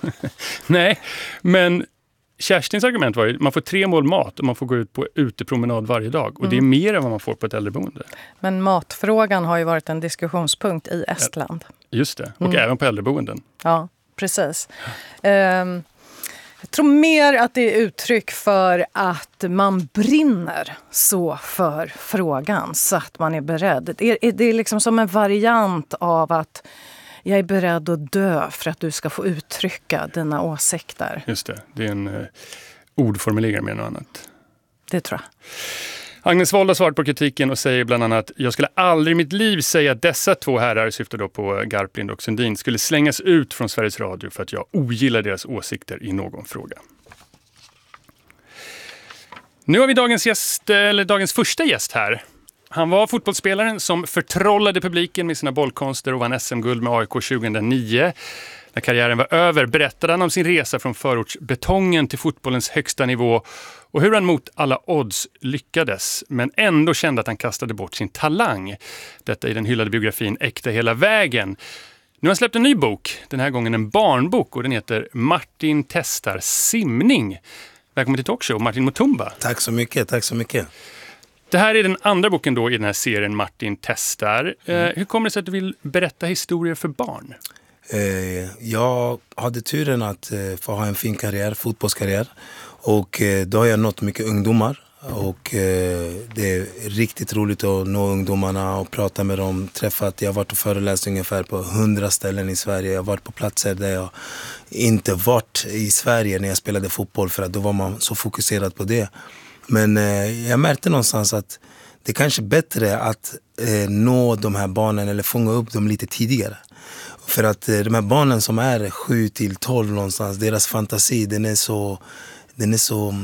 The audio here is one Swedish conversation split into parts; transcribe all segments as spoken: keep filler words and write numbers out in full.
Nej, men Kerstins argument var ju man får tre mål mat och man får gå ut på utepromenad varje dag. Och mm. det är mer än vad man får på ett äldreboende. Men matfrågan har ju varit en diskussionspunkt i Estland. Just det, och mm. även på äldreboenden. Ja, precis. Um, jag tror mer att det är uttryck för att man brinner så för frågan så att man är beredd. Det är, det är liksom som en variant av att jag är beredd att dö för att du ska få uttrycka dina åsikter. Just det, det är en eh, ordformulering med något annat. Det tror jag. Agnes Wold har svarat på kritiken och säger bland annat: jag skulle aldrig i mitt liv säga att dessa två herrar, syftar då på Garplind och Sundin, skulle slängas ut från Sveriges Radio för att jag ogillar deras åsikter i någon fråga. Nu har vi dagens gäst, eller dagens första gäst här. Han var fotbollsspelaren som förtrollade publiken med sina bollkonster och vann S M-guld med A I K tjugohundranio. När karriären var över berättade han om sin resa från förortsbetongen till fotbollens högsta nivå och hur han mot alla odds lyckades, men ändå kände att han kastade bort sin talang. Detta i den hyllade biografin Äkta hela vägen. Nu har han släppt en ny bok, den här gången en barnbok, och den heter Martin testar simning. Välkommen till Talkshow, Martin Mutumba. Tack så mycket, tack så mycket. Det här är den andra boken då i den här serien Martin testar. Mm. Eh, hur kommer det sig att du vill berätta historier för barn? Eh, jag hade turen att eh, få ha en fin karriär, fotbollskarriär. Och eh, då har jag nått mycket ungdomar. Och eh, det är riktigt roligt att nå ungdomarna och prata med dem. Träffat, jag har varit och föreläst ungefär på hundra ställen i Sverige. Jag har varit på platser där jag inte varit i Sverige när jag spelade fotboll, för att då var man så fokuserad på det. Men eh, jag märkte någonstans att det kanske är bättre att eh, nå de här barnen eller fånga upp dem lite tidigare. För att eh, de här barnen som är sju till tolv någonstans, deras fantasi, den är så, den är så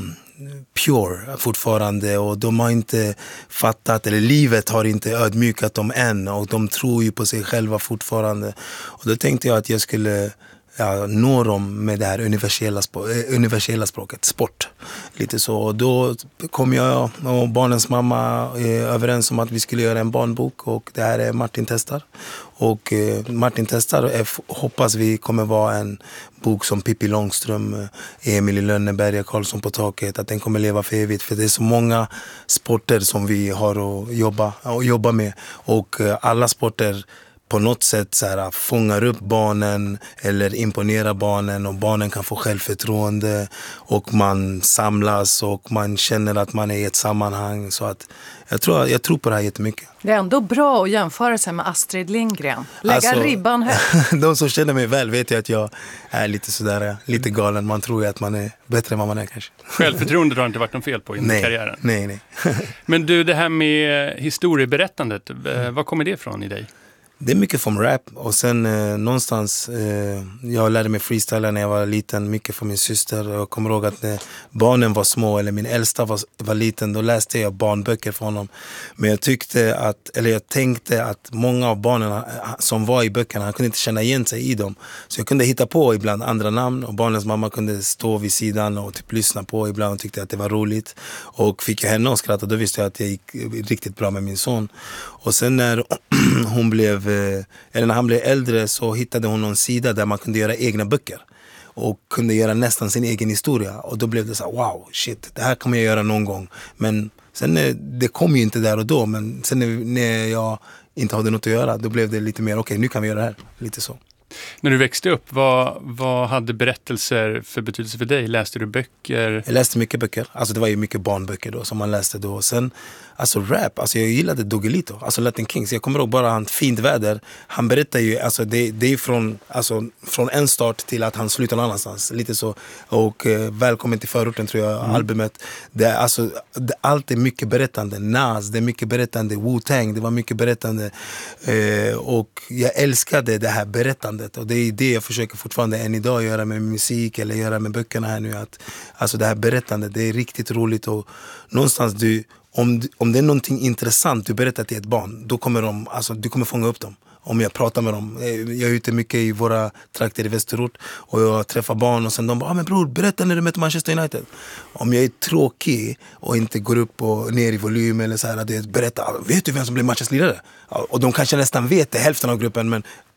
pure fortfarande, och de har inte fattat, eller livet har inte ödmjukat dem än, och de tror ju på sig själva fortfarande. Och då tänkte jag att jag skulle ja, nå dem med det här universella, spå- universella språket, sport. Lite så. Och då kom jag och barnens mamma eh, överens om att vi skulle göra en barnbok, och det här är Martin testar. Och eh, Martin testar är, hoppas vi kommer vara en bok som Pippi Långström, Emil i Lönneberga, Karlsson på taket, att den kommer leva för evigt. För det är så många sporter som vi har att jobba, att jobba med, och eh, alla sporter på något sätt så här, fångar upp barnen eller imponerar barnen, och barnen kan få självförtroende och man samlas och man känner att man är i ett sammanhang. Så att jag tror, jag tror på det här jättemycket. Det är ändå bra att jämföra sig med Astrid Lindgren. Lägga alltså, ribban högt. De som känner mig väl vet ju att jag är lite sådär, lite galen. Man tror ju att man är bättre än vad man är kanske. Självförtroende har inte varit någon fel på i nej, karriären. Nej, nej. Men du, det här med historieberättandet, mm. vad kommer det ifrån i dig? Det är mycket från rap, och sen eh, någonstans, eh, jag lärde mig freestyla när jag var liten, mycket från min syster. Jag kommer ihåg att när barnen var små, eller min äldsta var, var liten, då läste jag barnböcker från honom. Men jag tyckte att, eller jag tänkte att många av barnen som var i böckerna, han kunde inte känna igen sig i dem. Så jag kunde hitta på ibland andra namn, och barnens mamma kunde stå vid sidan och typ lyssna på ibland och tyckte att det var roligt. Och fick jag henne att skratta, då visste jag att jag gick riktigt bra med min son. Och sen när hon blev, eller när han blev äldre, så hittade hon någon sida där man kunde göra egna böcker och kunde göra nästan sin egen historia. Och då blev det så här, wow, shit, det här kommer jag göra någon gång. Men sen, det kom ju inte där och då, men sen när jag inte hade något att göra, då blev det lite mer, okej, okay, nu kan vi göra det här, lite så. När du växte upp, vad, vad hade berättelser för betydelse för dig? Läste du böcker? Jag läste mycket böcker. Alltså det var ju mycket barnböcker då som man läste då. Sen, alltså rap, alltså jag gillade Doggelito, alltså Latin Kings. Jag kommer ihåg bara han Fint väder. Han berättar ju, alltså det, det är från, alltså, från en start till att han slutar någon annanstans. Lite så. Och eh, Välkommen till förorten tror jag, mm. albumet. Det, alltså, det, allt är mycket berättande. Nas, det är mycket berättande. Wu-Tang, det var mycket berättande. Eh, och jag älskade det här berättandet. Och det är det jag försöker fortfarande än idag göra med musik eller göra med böckerna här nu. Att, alltså det här berättandet, det är riktigt roligt. Och någonstans du, om, om det är någonting intressant du berättar till ett barn, då kommer de, alltså, du kommer fånga upp dem. Om jag pratar med dem. Jag är ute mycket i våra trakter i Västerort och jag träffar barn och sen de bara, ah, men bror, berätta när du möter Manchester United. Om jag är tråkig och inte går upp och ner i volym eller så här, att berätta, vet du vem som blev matchens ledare? Och de kanske nästan vet det, hälften av gruppen, men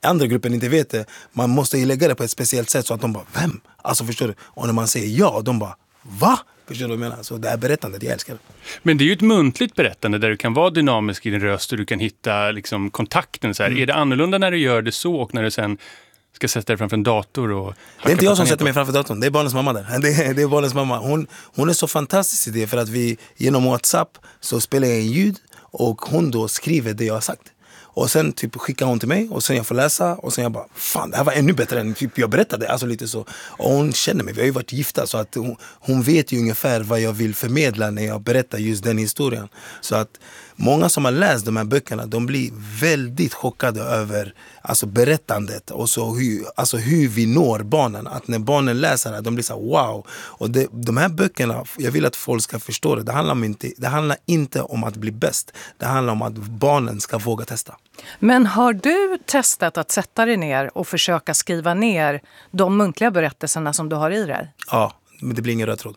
andra gruppen inte vet det, man måste ju lägga det på ett speciellt sätt så att de bara, vem? Alltså förstår du? Och när man säger ja, de bara, va? Förstår du vad jag menar? Så det här berättandet, jag älskar det. Men det är ju ett muntligt berättande där du kan vara dynamisk i din röst och du kan hitta liksom, kontakten. Så här. Mm. Är det annorlunda när du gör det så och när du sen ska sätta dig framför en dator? Och det är inte jag som sätter mig framför datorn, det är barnens mamma där. Det är, det är barnens mamma. Hon, hon är så fantastisk i det för att vi genom WhatsApp så spelar jag en ljud och hon då skriver det jag har sagt. Och sen typ skickar hon till mig och sen jag får läsa och sen jag bara, fan det här var ännu bättre än typ jag berättade, alltså lite så. Och hon känner mig, vi har ju varit gifta så att hon, hon vet ju ungefär vad jag vill förmedla när jag berättar just den historien. Så att många som har läst de här böckerna, de blir väldigt chockade över alltså berättandet och så hur, alltså hur vi når barnen. Att när barnen läser det, de blir så här, wow. Och det, de här böckerna, jag vill att folk ska förstå det. Det handlar, om inte, det handlar inte om att bli bäst. Det handlar om att barnen ska våga testa. Men har du testat att sätta dig ner och försöka skriva ner de muntliga berättelserna som du har i dig? Ja, men det blir ingen röd tråd.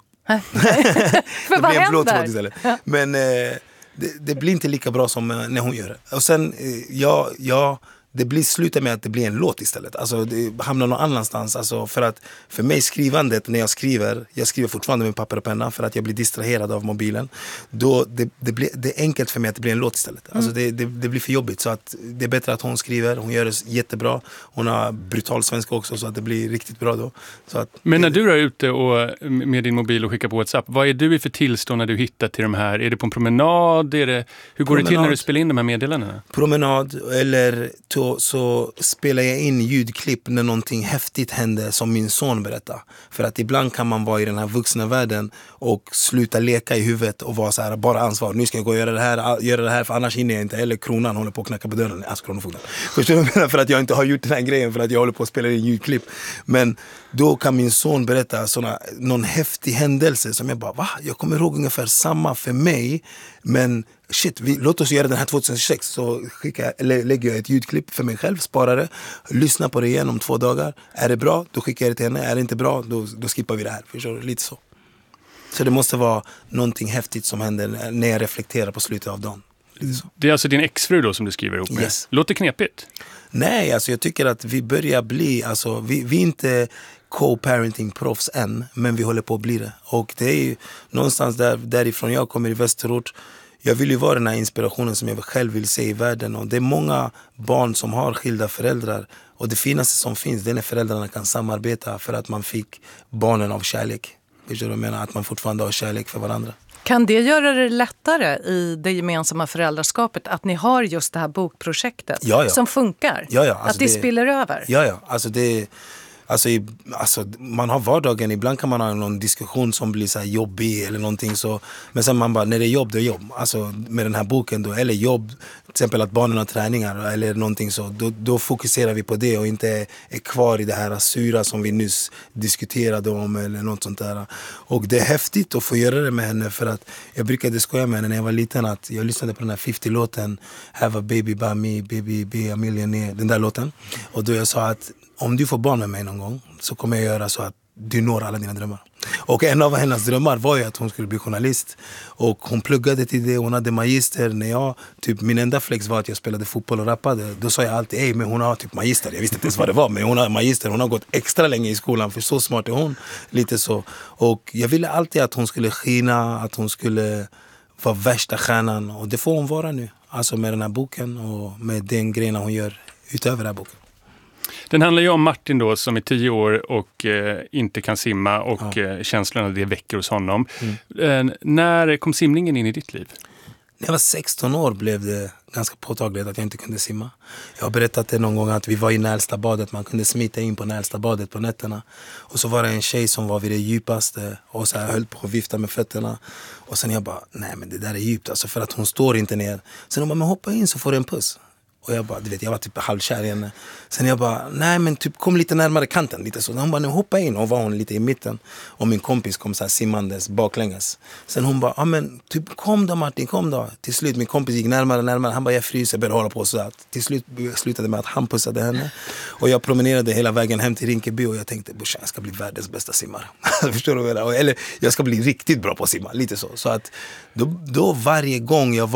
För det vad blir en blå händer? tråd istället. Men eh, det, det blir inte lika bra som eh, när hon gör det. Och sen, eh, ja, ja, det blir slutar med att det blir en låt istället. Alltså det hamnar någon annanstans. Alltså för att för mig skrivandet, när jag skriver, jag skriver fortfarande med papper och penna för att jag blir distraherad av mobilen. Då det, det, blir, det är enkelt för mig att det blir en låt istället. Alltså det, det, det blir för jobbigt. Så att det är bättre att hon skriver. Hon gör det jättebra. Hon har brutal svenska också så att det blir riktigt bra då. Så att, Men när du är ute och, med din mobil och skickar på WhatsApp, vad är du i för tillstånd när du hittar till de här? Är det på en promenad? Är det, hur går promenad. det till när du spelar in de här meddelandena? Promenad eller to, så spelar jag in ljudklipp när någonting häftigt händer som min son berättar. För att ibland kan man vara i den här vuxna världen och sluta leka i huvudet och vara så här, bara ansvar. Nu ska jag gå och göra det här, göra det här för annars hinner jag inte. Eller kronan håller på att knacka på dörren. Alltså kronofogden. Förstår du vad jag menar? För att jag inte har gjort den här grejen för att jag håller på att spela in ljudklipp. Men då kan min son berätta såna, någon häftig händelse som jag bara, va? Jag kommer ihåg ungefär samma för mig. Men shit, vi, låt oss göra den här tjugohundrasex. Så skickar, eller lägger jag ett ljudklipp för mig själv, sparar det, lyssnar på det igen om två dagar. Är det bra, då skickar jag det till henne. Är det inte bra, då, då skippar vi det här. Förstår du? Lite så. Så det måste vara någonting häftigt som händer när jag reflekterar på slutet av dagen. Lite så. Det är alltså din exfru då som du skriver ihop med? Yes. Låter knepigt? Nej, alltså jag tycker att vi börjar bli, alltså vi, vi är inte co-parenting-proffs än, men vi håller på att bli det. Och det är ju någonstans där, därifrån jag kommer i Västerort. Jag vill ju vara den här inspirationen som jag själv vill se i världen. Och det är många barn som har skilda föräldrar. Och det finaste som finns, det är när föräldrarna kan samarbeta för att man fick barnen av kärlek. Förstår du vad jag menar? Att man fortfarande har kärlek för varandra. Kan det göra det lättare i det gemensamma föräldraskapet att ni har just det här bokprojektet ja, ja. som funkar? Ja, ja. Alltså att det, det spiller över? Ja, ja. Alltså det Alltså, i, alltså man har vardagen, ibland kan man ha någon diskussion som blir så här jobbig eller någonting så, men sen man bara, när det är jobb, det är jobb. Alltså med den här boken då, eller jobb, till exempel att barnen har träningar eller någonting så, då, då fokuserar vi på det och inte är kvar i det här sura som vi nyss diskuterade om eller något sånt där. Och det är häftigt att få göra det med henne för att jag brukade skoja med henne när jag var liten att jag lyssnade på den här femtio-låten Have a baby by me, baby be a millionaire, den där låten. Och då jag sa att om du får barn med mig någon gång så kommer jag göra så att du når alla dina drömmar. Och en av hennes drömmar var ju att hon skulle bli journalist. Och hon pluggade till det, hon hade magister. När jag, typ min enda flex var att jag spelade fotboll och rappade. Då sa jag alltid, ej men hon har typ magister. Jag visste inte ens vad det var, men hon har magister. Hon har gått extra länge i skolan, för så smart är hon. Lite så. Och jag ville alltid att hon skulle skina, att hon skulle vara värsta stjärnan. Och det får hon vara nu. Alltså med den här boken och med den grejen hon gör utöver den här boken. Den handlar ju om Martin då som är tio år och eh, inte kan simma och Ja. eh, känslorna det väcker hos honom. Mm. Eh, när kom simningen in i ditt liv? När jag var sexton år blev det ganska påtagligt att jag inte kunde simma. Jag har berättat det någon gång att vi var i Nälsta badet. Man kunde smita in på Nälsta badet på nätterna. Och så var det en tjej som var vid det djupaste och så här höll på att vifta med fötterna. Och sen jag bara, nej men det där är djupt alltså, för att hon står inte ner. Sen hon bara, men hoppa in så får du en puss. Och jag bara, du vet, jag var typ halvkär i henne. Sen jag bara, nej men typ kom lite närmare kanten. Lite så. Hon bara, nu hoppa in. Och var hon lite i mitten. Och min kompis kom så här simmandes baklänges. Sen hon bara, ja men typ kom då Martin, kom då. Till slut min kompis gick närmare närmare. Han bara, jag fryser, började hålla på så här. Till slut slutade med att han pussade henne. Och jag promenerade hela vägen hem till Rinkeby. Och jag tänkte, brorsan, jag ska bli världens bästa simmare. Förstår du vad jag menar? Eller jag ska bli riktigt bra på att simma. Lite så. Så att då, då varje gång jag var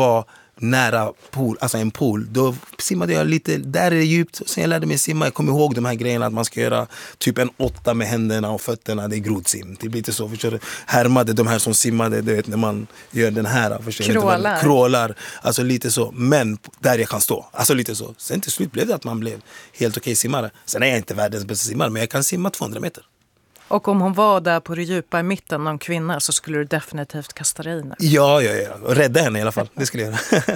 nära pool, alltså en pool, då simmade jag lite, där är det djupt. Sen jag lärde mig simma, jag kommer ihåg de här grejerna att man ska göra typ en åtta med händerna och fötterna, det är grodsim. Det blir lite så, förstår du? Härmade de här som simmade, du vet när man gör den här, förstår du? Krålar. Krålar, alltså lite så, men där jag kan stå, alltså lite så. Sen till slut blev det att man blev helt okej simmare. Sen är jag inte världens bästa simmare, men jag kan simma tvåhundra meter. Och om hon var där på det djupa i mitten, någon kvinna, så skulle du definitivt kasta dig in. Ja, ja, ja. Och rädda henne i alla fall. Det skulle jag göra.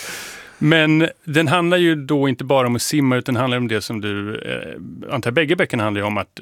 Men den handlar ju då inte bara om att simma, utan den handlar om det som du... Eh, antar bägge böckerna handlar ju om att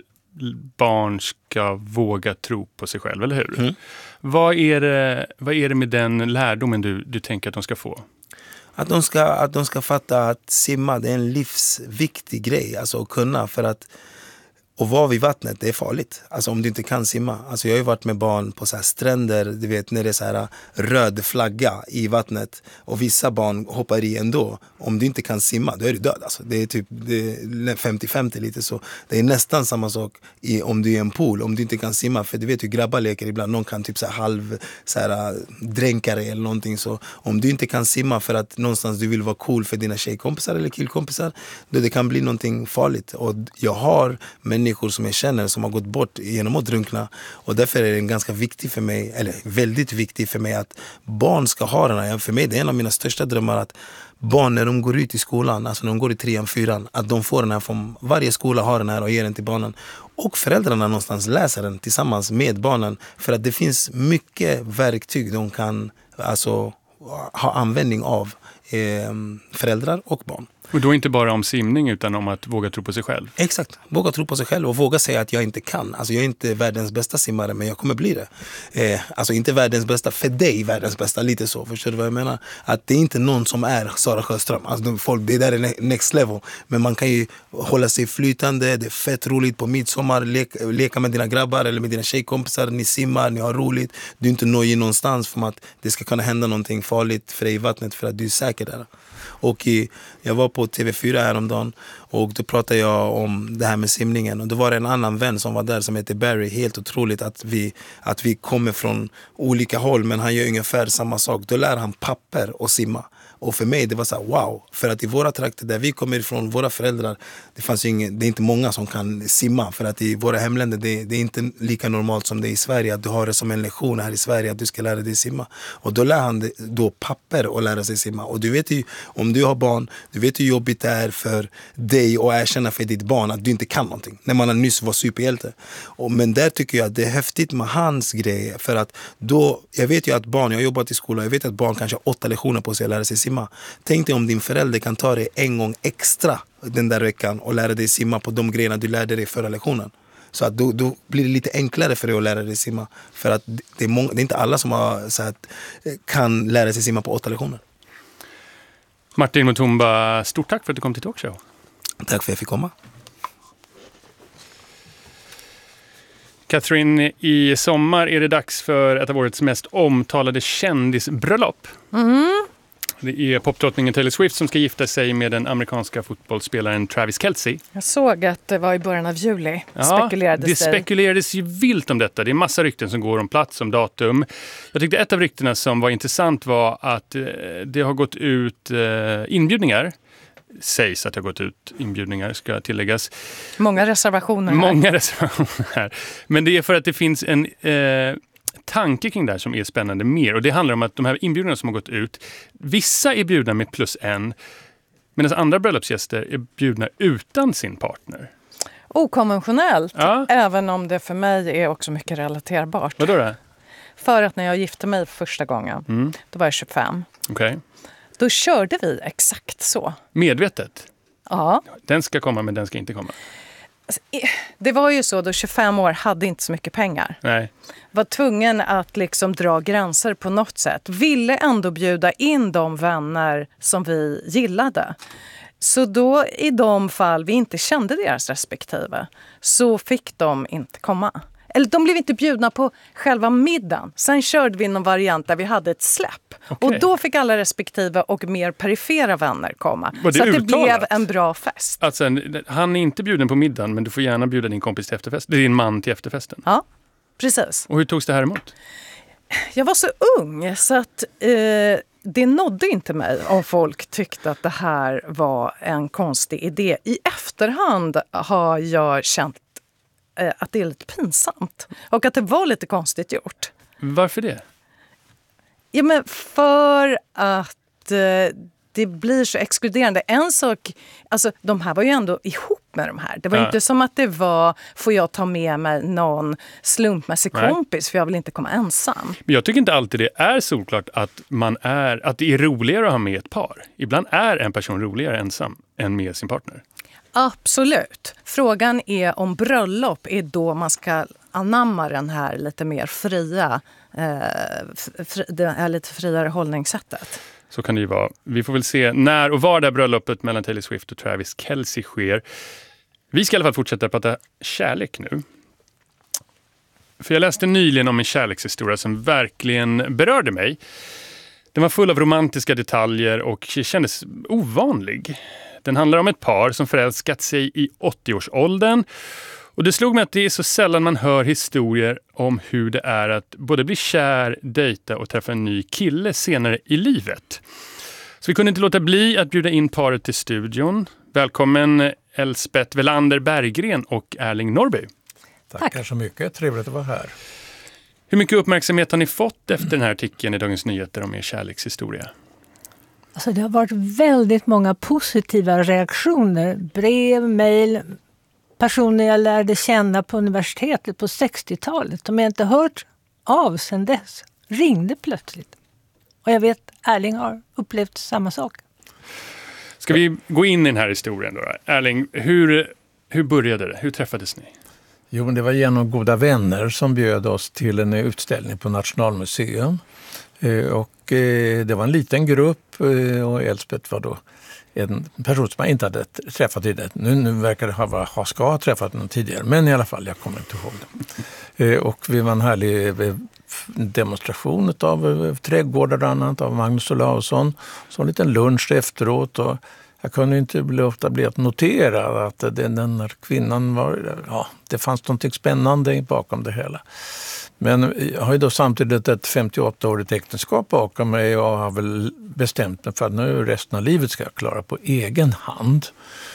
barn ska våga tro på sig själv, eller hur? Mm. Vad är det, vad är det med den lärdomen du, du tänker att de ska få? Att de ska, att de ska fatta att simma, det är en livsviktig grej. Alltså att kunna, för att och vara vid vattnet, det är farligt. Alltså om du inte kan simma. Alltså jag har ju varit med barn på så här stränder, du vet när det är så här röd flagga i vattnet. Och vissa barn hoppar i ändå. Om du inte kan simma, då är du död. Alltså det är typ femtio femtio lite så. Det är nästan samma sak i, om du är i en pool. Om du inte kan simma, för du vet hur grabbar leker ibland. Någon kan typ så här halv så här, dränka dig eller någonting så. Om du inte kan simma för att någonstans du vill vara cool för dina tjejkompisar eller killkompisar, då det kan bli någonting farligt. Och jag har människor som jag känner som har gått bort genom att drunkna, och därför är det ganska viktigt för mig, eller väldigt viktigt för mig, att barn ska ha den här. För mig det är en av mina största drömmar att barn när de går ut i skolan, alltså när de går i trean, fyran, att de får den här från varje skola, har den här och ger den till barnen, och föräldrarna någonstans läser den tillsammans med barnen, för att det finns mycket verktyg de kan alltså ha användning av, eh, föräldrar och barn. Och då inte bara om simning utan om att våga tro på sig själv. Exakt, våga tro på sig själv och våga säga att jag inte kan. Alltså jag är inte världens bästa simmare, men jag kommer bli det. Eh, alltså inte världens bästa, för dig världens bästa, lite så. Förstår du vad jag menar? Att det är inte någon som är Sara Sjöström. Alltså folk, det där är next level. Men man kan ju hålla sig flytande, det är fett roligt på midsommar, leka, leka med dina grabbar eller med dina tjejkompisar, ni simmar, ni har roligt. Du är inte nöjd någonstans för att det ska kunna hända någonting farligt för dig i vattnet för att du är säker där. Och i, jag var på T V fyra häromdagen och då pratade jag om det här med simningen. Och då var det en annan vän som var där som heter Barry. Helt otroligt att vi, att vi kommer från olika håll, men han gör ungefär samma sak. Då lär han papper att simma. Och för mig det var så här, wow. För att i våra trakter där vi kommer ifrån, våra föräldrar, det fanns ju ingen, det är inte många som kan simma. För att i våra hemländer, det, det är inte lika normalt som det är i Sverige. Att du har det som en lektion här i Sverige, att du ska lära dig simma. Och då lär han då papper att lära sig simma. Och du vet ju, om du har barn, du vet hur jobbigt det är för dig att erkänna för ditt barn att du inte kan någonting. När man nyss var superhjälte. Och, men där tycker jag att det är häftigt med hans grejer. För att då, jag vet ju att barn, jag har jobbat i skolan, jag vet att barn kanske har åtta lektioner på sig att lära sig simma. Tänk dig om din förälder kan ta dig en gång extra den där veckan och lära dig simma på de grejerna du lärde dig förra lektionen. Så att då, då blir det lite enklare för dig att lära dig simma. För att det är, många, det är inte alla som har, så att, kan lära sig simma på åtta lektioner. Martin Mutumba, stort tack för att du kom till Talkshow. Tack för att jag fick komma. Catherine, i sommar är det dags för ett av årets mest omtalade kändisbröllop. Mm. Det är popdrottningen Taylor Swift som ska gifta sig med den amerikanska fotbollsspelaren Travis Kelce. Jag såg att det var i början av juli. Ja, spekulerades det spekulerades ju vilt om detta. Det är massa rykten som går om plats, om datum. Jag tyckte ett av ryktena som var intressant var att det har gått ut inbjudningar. Sägs att det har gått ut inbjudningar, ska tilläggas. Många reservationer här. Många reservationer här. Men det är för att det finns en eh, tanke kring det här som är spännande mer. Och det handlar om att de här inbjudningarna som har gått ut, vissa är bjudna med plus en, medan andra bröllopsgäster är bjudna utan sin partner. Okonventionellt, ja. Även om det för mig är också mycket relaterbart. Vadå då? För att när jag gifte mig första gången, mm. då var jag tjugofem. Okej. Okay. Då körde vi exakt så. Medvetet? Ja. Den ska komma, men den ska inte komma. Det var ju så, då tjugofem år hade inte så mycket pengar. Nej. Var tvungen att liksom dra gränser på något sätt. Ville ändå bjuda in de vänner som vi gillade. Så då i de fall vi inte kände deras respektive, så fick de inte komma. Eller de blev inte bjudna på själva middagen. Sen körde vi någon variant där vi hade ett släpp. Okay. Och då fick alla respektive och mer perifera vänner komma. Så att det uttalat? Blev en bra fest. Alltså, han är inte bjuden på middagen, men du får gärna bjuda din kompis till efterfesten. Din man till efterfesten. Ja, precis. Och hur togs det här emot? Jag var så ung så att... Eh, det nådde inte mig om folk tyckte att det här var en konstig idé. I efterhand har jag känt eh, att det är lite pinsamt och att det var lite konstigt gjort. Varför det? Ja, men för att eh, det blir så exkluderande. En sak, alltså de här var ju ändå ihop med de här. Det var ja. inte som att det var, får jag ta med mig någon slumpmässig Nej. kompis för jag vill inte komma ensam. Men jag tycker inte alltid det är solklart att, man är, att det är roligare att ha med ett par. Ibland är en person roligare ensam än med sin partner. Absolut. Frågan är om bröllop är då man ska anamma den här lite mer fria, eh, fri, det här lite friare hållningssättet. Så kan det ju vara. Vi får väl se när och var det här bröllopet mellan Taylor Swift och Travis Kelce sker. Vi ska i alla fall fortsätta prata kärlek nu. För jag läste nyligen om en kärlekshistoria som verkligen berörde mig. Den var full av romantiska detaljer och kändes ovanlig. Den handlar om ett par som förälskat sig i åttio-årsåldern. Och det slog mig att det är så sällan man hör historier om hur det är att både bli kär, dejta och träffa en ny kille senare i livet. Så vi kunde inte låta bli att bjuda in paret till studion. Välkommen Elspeth Welander Berggren och Erling Norrby. Tackar Tack. så mycket, trevligt att vara här. Hur mycket uppmärksamhet har ni fått efter den här artikeln i Dagens Nyheter om er kärlekshistoria? Alltså det har varit väldigt många positiva reaktioner. Brev, mejl, personer jag lärde känna på universitetet på sextiotalet. De jag inte hört av sedan dess. Ringde plötsligt. Och jag vet Erling har upplevt samma sak. Ska vi gå in i den här historien då? Erling, hur, hur började det? Hur träffades ni? Jo, det var genom goda vänner som bjöd oss till en utställning på Nationalmuseum. Och det var en liten grupp och Elspeth var då en person som jag inte hade träffat i det. Nu, nu verkar det ha, ha ska ha träffat någon tidigare, men i alla fall, jag kommer inte ihåg det. Och vi var en härlig demonstration av trädgårdar och annat av Magnus Olausson. Så en liten lunch efteråt och jag kunde inte låta bli att notera att den, den här kvinnan var, ja, det fanns något spännande bakom det hela. Men jag har ju då samtidigt ett femtioåtta-årigt äktenskap bakom mig och har väl bestämt mig för att nu resten av livet ska jag klara på egen hand.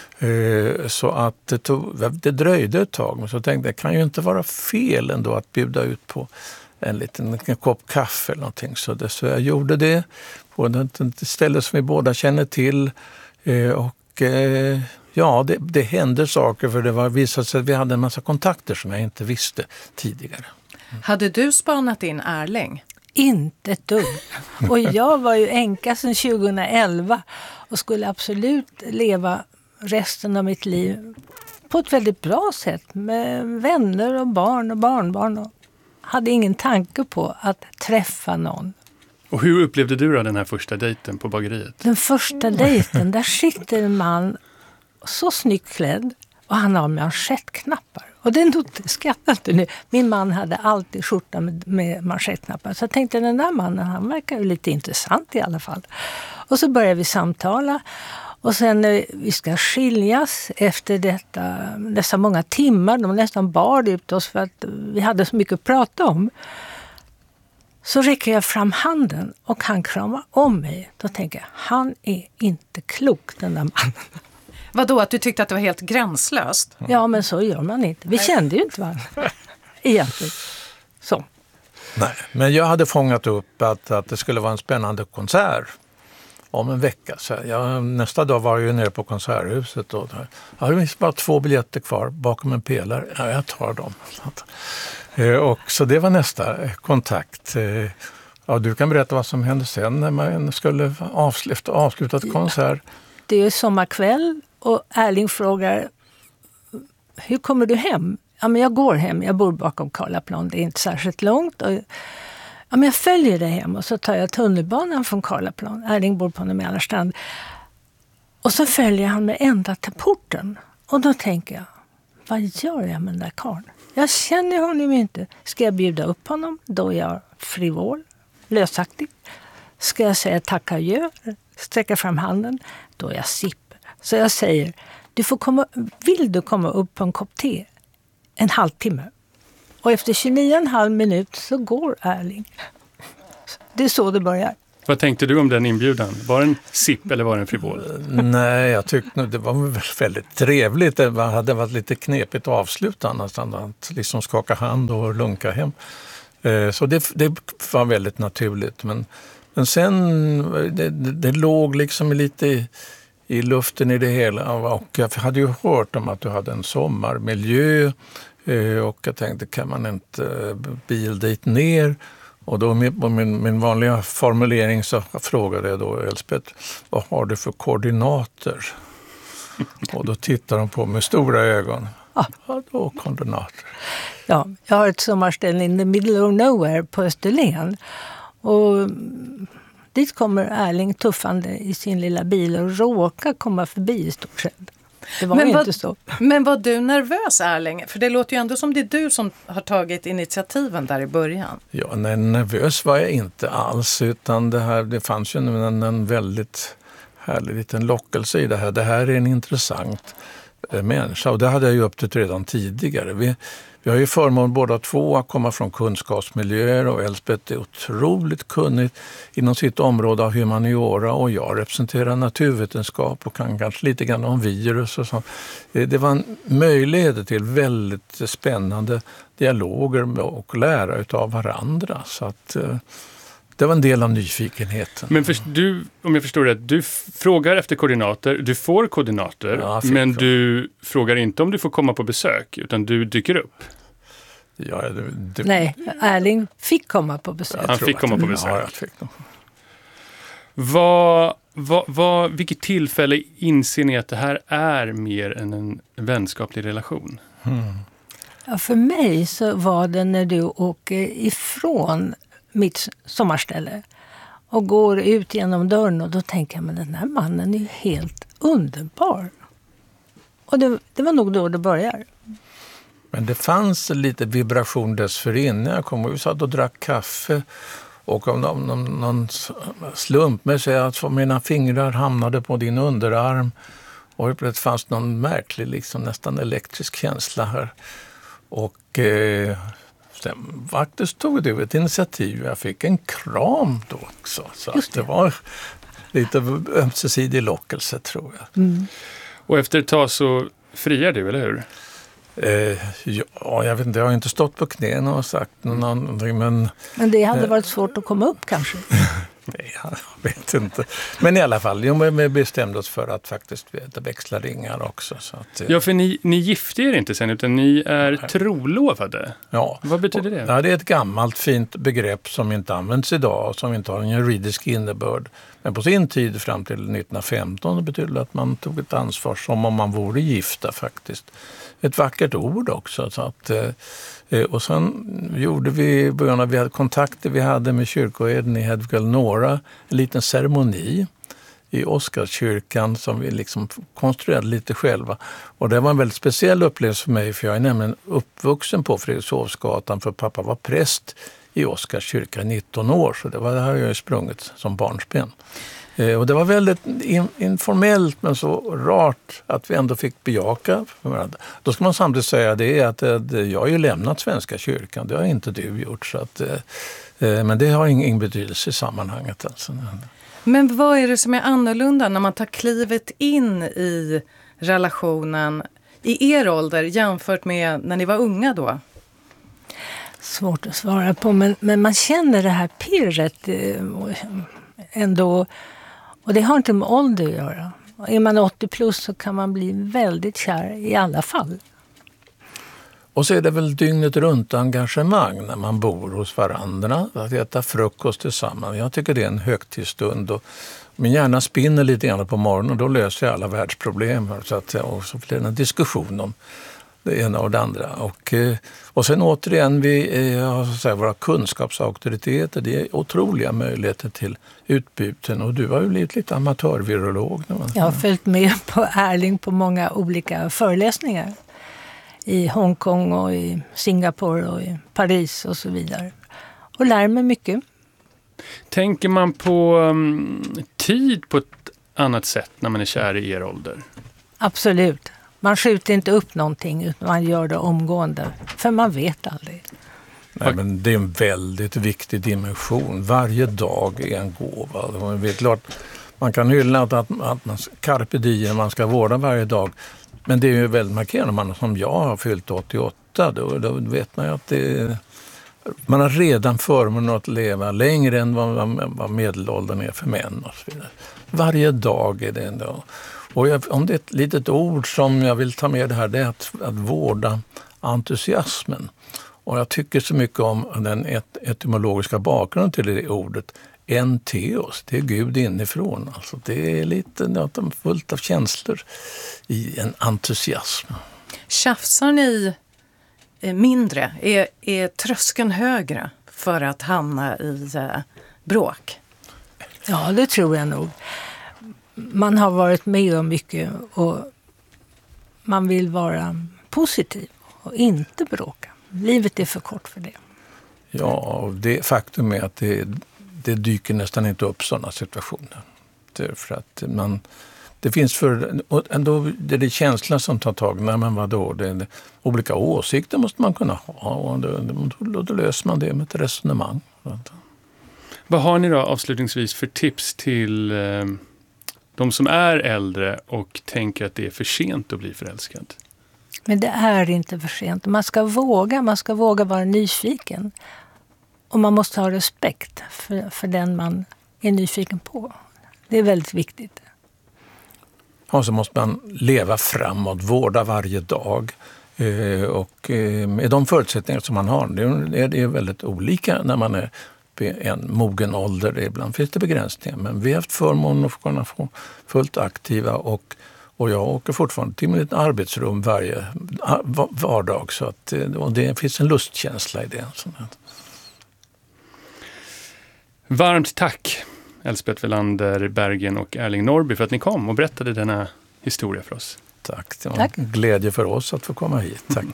Så att det, tog, det dröjde ett tag, men så tänkte jag, det kan ju inte vara fel ändå att bjuda ut på en liten en kopp kaffe eller någonting. Så, det, så jag gjorde det på ett ställe som vi båda känner till. Och ja, det, det hände saker för det var visat sig att vi hade en massa kontakter som jag inte visste tidigare. Mm. Hade du spanat in Erling? Inte ett dugg. Och jag var ju änka sedan tjugoelva och skulle absolut leva resten av mitt liv på ett väldigt bra sätt med vänner och barn och barnbarn. Och hade ingen tanke på att träffa någon. Och hur upplevde du då den här första dejten på bageriet? Den första dejten, där sitter en man så snyggt klädd och han har manschettknappar. Och det skrattar inte nu. Min man hade alltid skjorta med, med manschettknappar. Så jag tänkte, den där mannen, han verkar ju lite intressant i alla fall. Och så började vi samtala. Och sen när vi ska skiljas efter detta, dessa många timmar, de nästan bar ut oss för att vi hade så mycket att prata om. Så räcker jag fram handen och han kramar om mig. Då tänker jag, han är inte klok, den där mannen. Vadå, att du tyckte att det var helt gränslöst? Ja, men så gör man inte. Vi kände ju inte varandra. Egentligen. Så. Nej, men jag hade fångat upp att, att det skulle vara en spännande konsert om en vecka. Så jag, nästa dag var jag ju nere på Konserthuset. Och där. Jag hade bara två biljetter kvar bakom en pelare. Ja, jag tar dem. Och så det var nästa kontakt. Ja, du kan berätta vad som hände sen när man skulle avsluta, avsluta ett konsert. Det är sommarkväll och Erling frågar, hur kommer du hem? Ja, men jag går hem. Jag bor bakom Karlaplan. Det är inte särskilt långt. Och, ja, men jag följer dig hem och så tar jag tunnelbanan från Karlaplan. Erling bor på Mälarstrand. Och så följer han mig ända till porten. Och då tänker jag, vad gör jag med den där karln? Jag känner honom inte. Ska jag bjuda upp honom? Då är jag frivol, lösaktig. Ska jag säga tack adjö, sträcka fram handen? Då är jag sipp. Så jag säger, du får komma, vill du komma upp på en kopp te? En halvtimme. Och efter tjugonio och en halv minut så går Erling. Det är så det börjar. Vad tänkte du om den inbjudan? Var det en sipp eller var det en frivol? Nej, jag tyckte det var väldigt trevligt. Det hade varit lite knepigt att avsluta nästan, att liksom skaka hand och lunka hem. Så det, det var väldigt naturligt. Men, men sen, det, det, det låg liksom lite i, i luften i det hela. Och jag hade ju hört om att du hade en sommarmiljö. Och jag tänkte, kan man inte bil dit ner? Och då med min, min vanliga formulering så frågade jag då Elspeth, vad har du för koordinater? Och då tittar de på med stora ögon. Ja, då koordinater. Ja, jag har ett sommarställe in the middle of nowhere på Österlen. Och dit kommer Erling tuffande i sin lilla bil och råkar komma förbi i stort sett. Det var men, inte var, så. Men var du nervös, Erling? För det låter ju ändå som det är du som har tagit initiativen där i början. Ja, nej, nervös var jag inte alls, utan det, här, det fanns ju en, en väldigt härlig liten lockelse i det här. Det här är en intressant eh, människa, och det hade jag ju upptäckt redan tidigare. Vi, vi har ju förmån båda två att komma från kunskapsmiljöer, och Elspeth är otroligt kunnig inom sitt område av humaniora, och jag representerar naturvetenskap och kan kanske lite grann om virus och så. Det var en möjlighet till väldigt spännande dialoger och lära utav varandra, så att det var en del av nyfikenheten. Men för, du, om jag förstår det, du f- frågar efter koordinater, du får koordinater, ja, men du frågar inte om du får komma på besök, utan du dyker upp. Ja, det, det, Nej, Erling fick komma på besök. Han fick komma på besök. Ja, jag fick det. Vad, vad, vad, vilket tillfälle inser ni att det här är mer än en vänskaplig relation? Mm. Ja, för mig så var det när du åker ifrån mitt sommarställe och går ut genom dörren, och då tänker jag, men den här mannen är ju helt underbar. Och det, det var nog då det började. Men det fanns lite vibration dessförinnan. Jag kom och vi satt och drack kaffe, och om någon, någon, någon slump med sig att mina fingrar hamnade på din underarm, och det fanns någon märklig, liksom nästan elektrisk känsla här. Och eh, sen faktiskt tog du ett initiativ. Jag fick en kram då också. Så att det var lite ömsesidig lockelse, tror jag. Mm. Och efter ett tag så friar du, eller hur? Eh, ja, jag vet inte, jag har inte stått på knän och sagt någonting, men... Men det hade varit svårt att komma upp kanske. Nej, jag vet inte. Men i alla fall, vi bestämde oss för att faktiskt växla ringar också. Så att, ja, för ni, ni gifte er inte sen, utan ni är nej. trolovade. Ja. Vad betyder det? Ja, det är ett gammalt fint begrepp som inte används idag och som inte har en juridisk innebörd. Men på sin tid fram till nittonhundrafemton det betydde att man tog ett ansvar som om man vore gifta faktiskt. Ett vackert ord också. Så att, eh, och sen gjorde vi i början av vi hade kontakter vi hade med kyrkoherden i Hedvig-Elnora en liten ceremoni i Oscarskyrkan som vi liksom konstruerade lite själva. Och det var en väldigt speciell upplevelse för mig, för jag är nämligen uppvuxen på Fredrikshovsgatan, för pappa var präst i Oscarskyrkan i nitton år, så det var det här jag sprungit som barnsben. Och det var väldigt in, informellt men så rart att vi ändå fick bejaka. Då ska man samtidigt säga det att jag har ju lämnat Svenska kyrkan, det har inte du gjort. Så att, men det har ingen betydelse i sammanhanget. Alltså. Men vad är det som är annorlunda när man tar klivet in i relationen i er ålder jämfört med när ni var unga då? Svårt att svara på, men, men man känner det här pirret ändå. Och det har inte med ålder att göra. Är man åttio plus så kan man bli väldigt kär i alla fall. Och så är det väl dygnet runt engagemang när man bor hos varandra. Att äta frukost tillsammans. Jag tycker det är en högtidsstund. Och min hjärna spinner lite grann på morgonen och då löser jag alla världsproblem. Så att, och så blir det en diskussion om det ena och det andra. Och, och sen återigen, vi har så att säga, våra kunskapsauktoriteter. Det är otroliga möjligheter till utbyten. Och du har ju blivit lite amatörvirolog. Jag har följt med på Erling på många olika föreläsningar. I Hongkong och i Singapore och i Paris och så vidare. Och lär mig mycket. Tänker man på um, tid på ett annat sätt när man är kär i er ålder? Absolut. Man skjuter inte upp någonting utan man gör det omgående. För man vet aldrig. Nej, men det är en väldigt viktig dimension. Varje dag är en gåva. Och det är klart, man kan hylla att, att, att man carpe diem, man ska vårda varje dag. Men det är ju väldigt markerande. Man som jag har fyllt åttioåtta, då, då vet man ju att det, man har redan förmånen att leva längre än vad, vad medelåldern är för män. Och så vidare. Varje dag är det ändå. Och jag, om det är ett litet ord som jag vill ta med det här, det är att, att vårda entusiasmen. Och jag tycker så mycket om den et- etymologiska bakgrunden till det ordet. Entheos, det är Gud inifrån. Alltså det är lite något fullt av känslor i en entusiasm. Tjafsar ni mindre? Är, är tröskeln högre för att hamna i eh, bråk? Ja, det tror jag nog. Man har varit med om mycket och man vill vara positiv och inte bråka. Livet är för kort för det. Ja, det faktum är att det, det dyker nästan inte upp sådana situationer. För att man, det finns för, och ändå det är det känslan som tar tag. Nej, men vadå? Det, det, olika åsikter måste man kunna ha och då, då, då löser man det med ett resonemang. Vad har ni då avslutningsvis för tips till eh, de som är äldre och tänker att det är för sent att bli förälskad? Men det är inte för sent. Man ska våga, man ska våga vara nyfiken. Och man måste ha respekt för, för den man är nyfiken på. Det är väldigt viktigt. Och så måste man leva framåt, vårda varje dag. Eh, och eh, med de förutsättningar som man har, det är, det är väldigt olika när man är en mogen ålder. Ibland finns det begränsningar, men vi har haft förmånen att kunna få fullt aktiva och, och jag åker fortfarande till mitt arbetsrum varje vardag så att, och det finns en lustkänsla i det. Varmt tack Elspeth Welander Bergen och Erling Norrby för att ni kom och berättade denna historia för oss. Tack, det var Tack. en glädje för oss att få komma hit. Tack.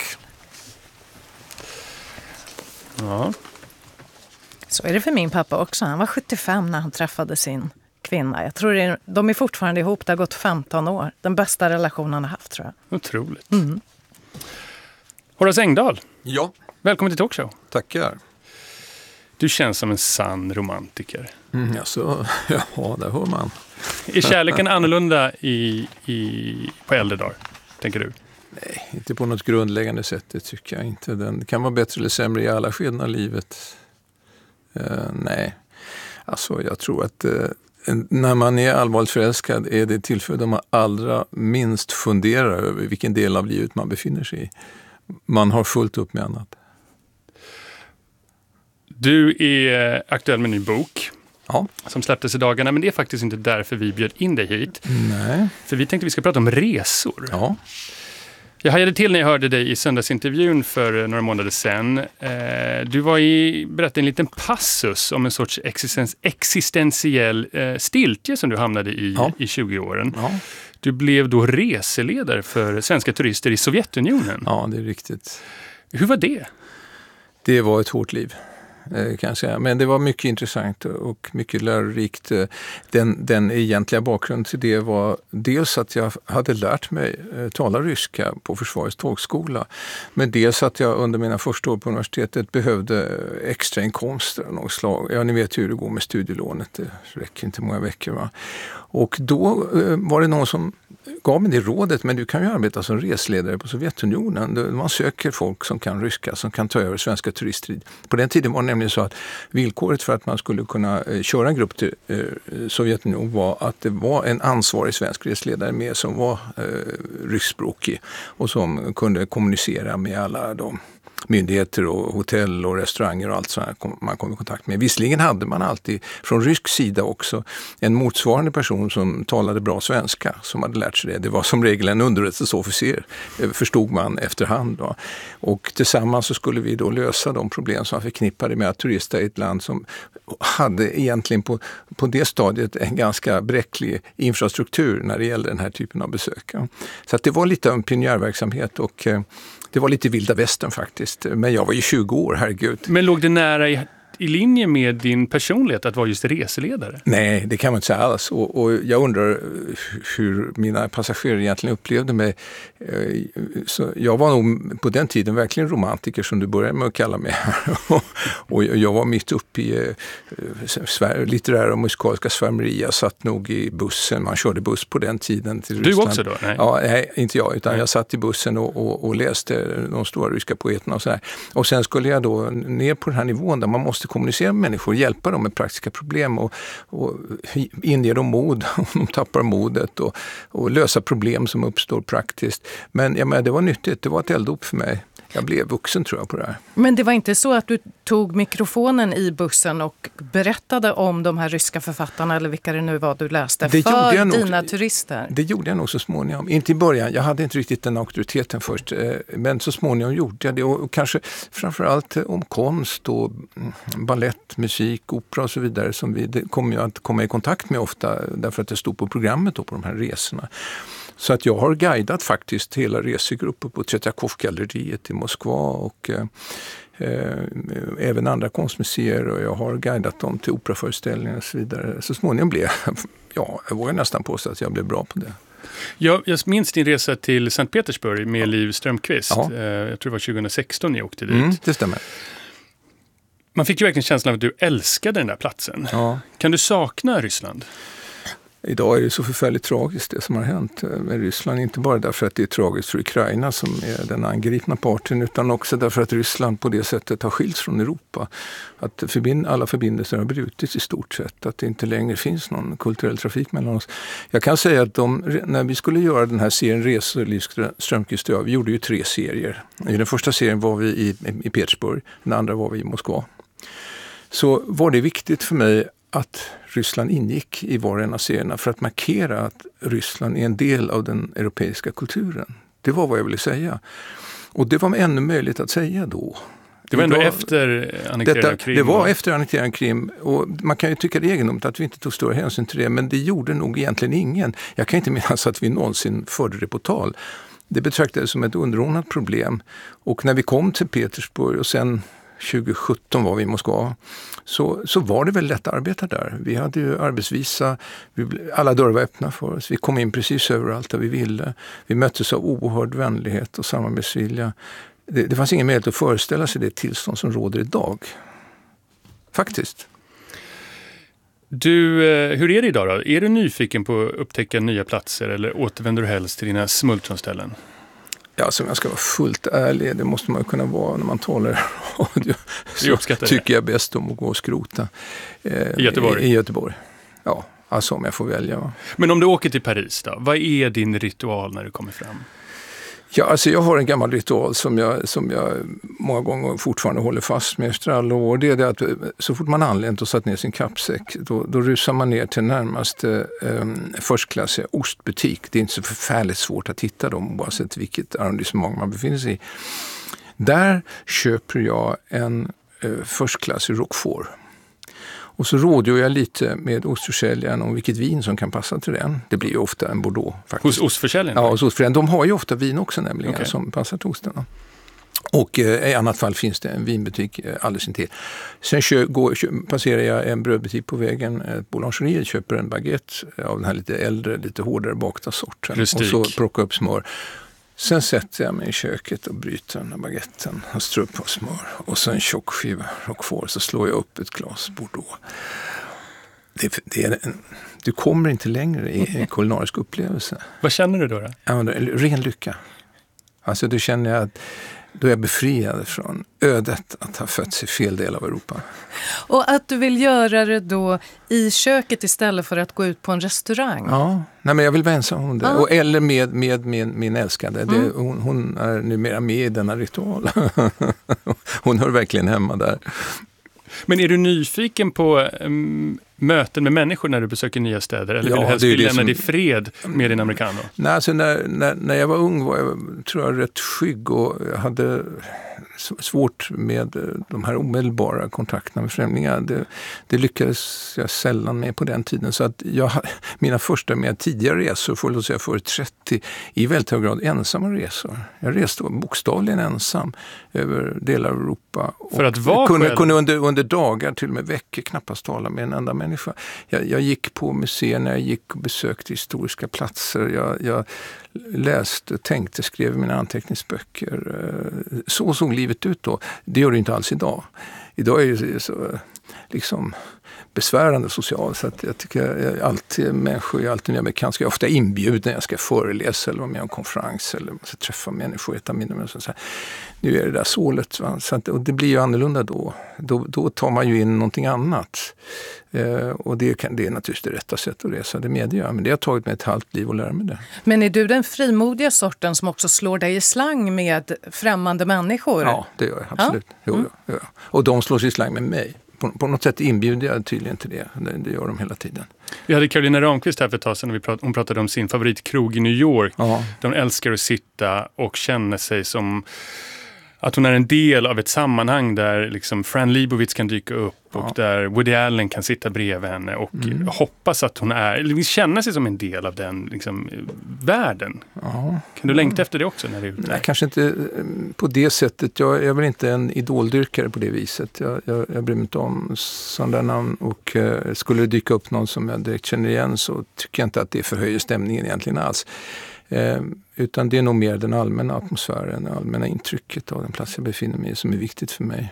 Ja. Så är det för min pappa också. Han var sjuttiofem när han träffade sin kvinna. Jag tror det är, de är fortfarande ihop. Det har gått femton år. Den bästa relationen han har haft, tror jag. Otroligt. Mm. Horace Engdahl, Ja, välkommen till Talkshow. tackar. Du känns som en sann romantiker. Mm, alltså, ja, där hör man. Är kärleken annorlunda i, i, på äldre dagar, tänker du? Nej, inte på något grundläggande sätt, det tycker jag inte. Den kan vara bättre eller sämre i alla skeden av livet. Uh, nej, alltså jag tror att uh, när man är allvarligt förälskad är det tillfälle då man allra minst funderar över vilken del av livet man befinner sig i. Man har fullt upp med annat. Du är aktuell med en ny bok Ja. som släpptes i dagarna, men det är faktiskt inte därför vi bjöd in dig hit. Nej. För vi tänkte vi ska prata om resor. Ja. Jag hajade till när jag hörde dig i söndagsintervjun för några månader sedan. Du var i, berättade en liten passus om en sorts existens, existentiell stiltje som du hamnade i Ja. i tjugo-åren. Ja. Du blev då reseledare för svenska turister i Sovjetunionen. ja, det är riktigt. Hur var det? Det var ett hårt liv, kan jag säga. Men det var mycket intressant och mycket lärorikt. Den, den egentliga bakgrunden till det var dels att jag hade lärt mig tala ryska på Försvarets tågskola. Men dels att jag under mina första år på universitetet behövde extra inkomster av något slag. Ja, ni vet hur det går med studielånet. Det räcker inte många veckor, va? Och då var det någon som gav mig det rådet, men du kan ju arbeta som resledare på Sovjetunionen. Man söker folk som kan ryska, som kan ta över svenska turister. På den tiden var det nämligen så att villkoret för att man skulle kunna köra en grupp till Sovjetunionen var att det var en ansvarig svensk resledare med som var ryskspråkig och som kunde kommunicera med alla de myndigheter och hotell och restauranger och allt sånt man kom i kontakt med. Visserligen hade man alltid från rysk sida också en motsvarande person som talade bra svenska som hade lärt sig det. Det var som regel en underrättelseofficer, förstod man efterhand. Då. Och tillsammans så skulle vi då lösa de problem som var förknippade med att turista i ett land som hade egentligen på, på det stadiet en ganska bräcklig infrastruktur när det gällde den här typen av besök. Så att det var lite av en pionjärverksamhet och det var lite vilda västern faktiskt. Men jag var ju tjugo år, herregud. Men låg det nära i i linje med din personlighet att vara just reseledare? Nej, det kan man inte säga alls. Och, och jag undrar hur mina passagerare egentligen upplevde mig. Så jag var nog på den tiden verkligen romantiker som du började med att kalla mig. Och jag var mitt uppe i litterära och musikaliska svärmeri. Jag satt nog i bussen, man körde buss på den tiden till Du Ryssland. också då? Nej. Ja, nej, inte jag, utan nej. jag satt i bussen och, och, och läste de stora ryska poeterna och sådär. Och sen skulle jag då ner på den här nivån där man måste kommunicera med människor, hjälpa dem med praktiska problem och, och inge dem mod om de tappar modet och, och lösa problem som uppstår praktiskt. Men ja, men det var nyttigt, det var ett elddop för mig. Jag blev vuxen tror jag på det här. Men det var inte så att du tog mikrofonen i bussen och berättade om de här ryska författarna eller vilka det nu var du läste det för nog, dina turister? Det gjorde jag nog så småningom. Inte i början, jag hade inte riktigt den auktoriteten först. Men så småningom gjorde jag det. Och kanske framförallt om konst och ballett, musik, opera och så vidare som vi det kommer jag att komma i kontakt med ofta därför att det stod på programmet då, på de här resorna. Så att jag har guidat faktiskt hela resegrupper på Tretjakov-galleriet i Moskva och eh, även andra konstmuseer och jag har guidat dem till operaföreställningar och så vidare. Så småningom blev jag, ja, jag vågar nästan påstå att jag blev bra på det. Jag, jag minns din resa till Sankt Petersburg med Liv Strömquist. Ja. Eh, jag tror det var tjugohundrasexton ni åkte dit. Mm, det stämmer. Man fick ju verkligen känslan av att du älskade den där platsen. Ja. Kan du sakna Ryssland? Idag är det så förfärligt tragiskt det som har hänt med Ryssland. Inte bara därför att det är tragiskt för Ukraina som är den angripna parten utan också därför att Ryssland på det sättet har skilts från Europa. Att förbind- alla förbindelser har brutits i stort sett. Att det inte längre finns någon kulturell trafik mellan oss. Jag kan säga att de, när vi skulle göra den här serien Resor, Liv Strömquist och jag, vi gjorde ju tre serier. I den första serien var vi i, i Petersburg, den andra var vi i Moskva. Så var det viktigt för mig att Ryssland ingick i var och en av serierna för att markera att Ryssland är en del av den europeiska kulturen. Det var vad jag ville säga. Och det var ännu möjligt att säga då. Det var ändå Idag, efter annekteringen av Krim. Det var efter annekteringen av Krim och man kan ju tycka det är egendomligt att vi inte tog större hänsyn till det men det gjorde nog egentligen ingen. Jag kan inte minnas att vi någonsin förde det på tal. Det betraktades som ett underordnat problem och när vi kom till Petersburg och sen tjugosjutton var vi i Moskva, så, så var det väl lätt att arbeta där. Vi hade ju arbetsvisa, vi, alla dörrar var öppna för oss. Vi kom in precis överallt där vi ville. Vi möttes av oerhörd vänlighet och samarbetsvilja. Det, det fanns ingen möjlighet att föreställa sig det tillstånd som råder idag. Faktiskt. Du, hur är det idag då? Är du nyfiken på att upptäcka nya platser eller återvänder du helst till dina smultronställen? Ja, som jag ska vara fullt ärlig, det måste man ju kunna vara när man talar radio. Så tycker jag bäst om att gå och skrota. Eh, I Göteborg? I, I Göteborg, ja. Alltså om jag får välja. Va? Men om du åker till Paris då, vad är din ritual när du kommer fram? Ja, alltså jag har en gammal ritual som jag, som jag många gånger fortfarande håller fast med efter alla år. Det är det att så fort man anlänt och satt ner sin kappsäck, då, då rusar man ner till närmaste eh, förstklassiga ostbutik. Det är inte så förfärligt svårt att hitta dem oavsett vilket arrondissement man befinner sig i. Där köper jag en eh, förstklassig Roquefort. Och så rådgör jag lite med ostförsäljaren om vilket vin som kan passa till den. Det blir ju ofta en Bordeaux faktiskt. Hos ostförsäljaren? Ja, hos ostförsäljaren. De har ju ofta vin också nämligen Okay. som passar till osten. Och eh, i annat fall finns det en vinbutik eh, alldeles intill. Sen kö, går, kö, passerar jag en brödbutik på vägen, ett boulangeri, köper en baguette av den här lite äldre, lite hårdare bakta sorten. Rustik. Och så plockar upp smör. Sen sätter jag mig i köket och bryter den här baguetten och strör upp på smör. Och så en tjock skiva Roquefort, så slår jag upp ett glas Bordeaux. Det, det är en, du kommer inte längre i en kulinarisk upplevelse. Vad känner du då? då? Ja, ren lycka. Alltså då känner jag att då är jag befriad från ödet att ha fötts i fel del av Europa. Och att du vill göra det då i köket istället för att gå ut på en restaurang. Ja, nej, men jag vill vara ensam om det. Ah. Och, eller med, med min, min älskade. Mm. Det, hon, hon är numera med i denna ritual. Hon hör verkligen hemma där. Men är du nyfiken på um, möten med människor när du besöker nya städer? Eller Ja, vill du helst det är det lämna som- dig i fred med din americano? Nej, alltså när, när, när jag var ung var jag, tror jag, rätt skygg och jag hade s- svårt med eh, de här omedelbara kontakterna med främlingar. Det, det lyckades jag sällan med på den tiden. Så att jag, mina första med tidigare resor, får jag säga före trettio, i väldigt hög grad ensamma resor. Jag reste bokstavligen ensam över delar av Europa. För att vara kunde, själv? kunde under, under dagar, till och med veckor, knappast tala med en enda människa. Jag, jag gick på museer, när jag gick och besökte historiska platser. Jag, jag läste, tänkte, skrev mina anteckningsböcker. Så såg livet ut då. Det gör det inte alls idag. Idag är det så liksom besvärande social, så att jag tycker jag alltid människor, jag alltid när jag är bekant, ska jag ofta inbjuda när jag ska föreläsa eller vara med om konferens eller ska träffa människor, äta middag och så, så här. Nu är det där sålet, va? Så att, och det blir ju annorlunda då. Då, då tar man ju in någonting annat. Eh, och det, kan, det är naturligtvis det rätta sättet att resa, det medger jag. Men det har tagit mig ett halvt liv att lära mig det. Men är du den frimodiga sorten som också slår dig i slang med främmande människor? Ja, det gör jag absolut. Ja. Jo, Mm. ja, ja. Och de slår sig i slang med mig. På, på något sätt inbjuder jag tydligen till det. det. Det gör de hela tiden. Vi hade Carolina Ramqvist här för ett tag sedan och vi prat, hon pratade om sin favoritkrog i New York. Ja. De älskar att sitta och känna sig som att hon är en del av ett sammanhang där liksom Fran Lebowitz kan dyka upp och Ja. där Woody Allen kan sitta bredvid henne och Mm. hoppas att hon är, eller känna sig som en del av den liksom, världen. Ja. Kan du längta efter det också när du är ute? Nej, kanske inte eh, på det sättet. Jag är väl inte en idoldyrkare på det viset. Jag, jag, jag bryr mig inte om sådana namn och eh, skulle det dyka upp någon som jag direkt känner igen så tycker jag inte att det förhöjer stämningen egentligen alls. Eh, utan det är nog mer den allmänna atmosfären, det allmänna intrycket av den plats jag befinner mig i som är viktigt för mig.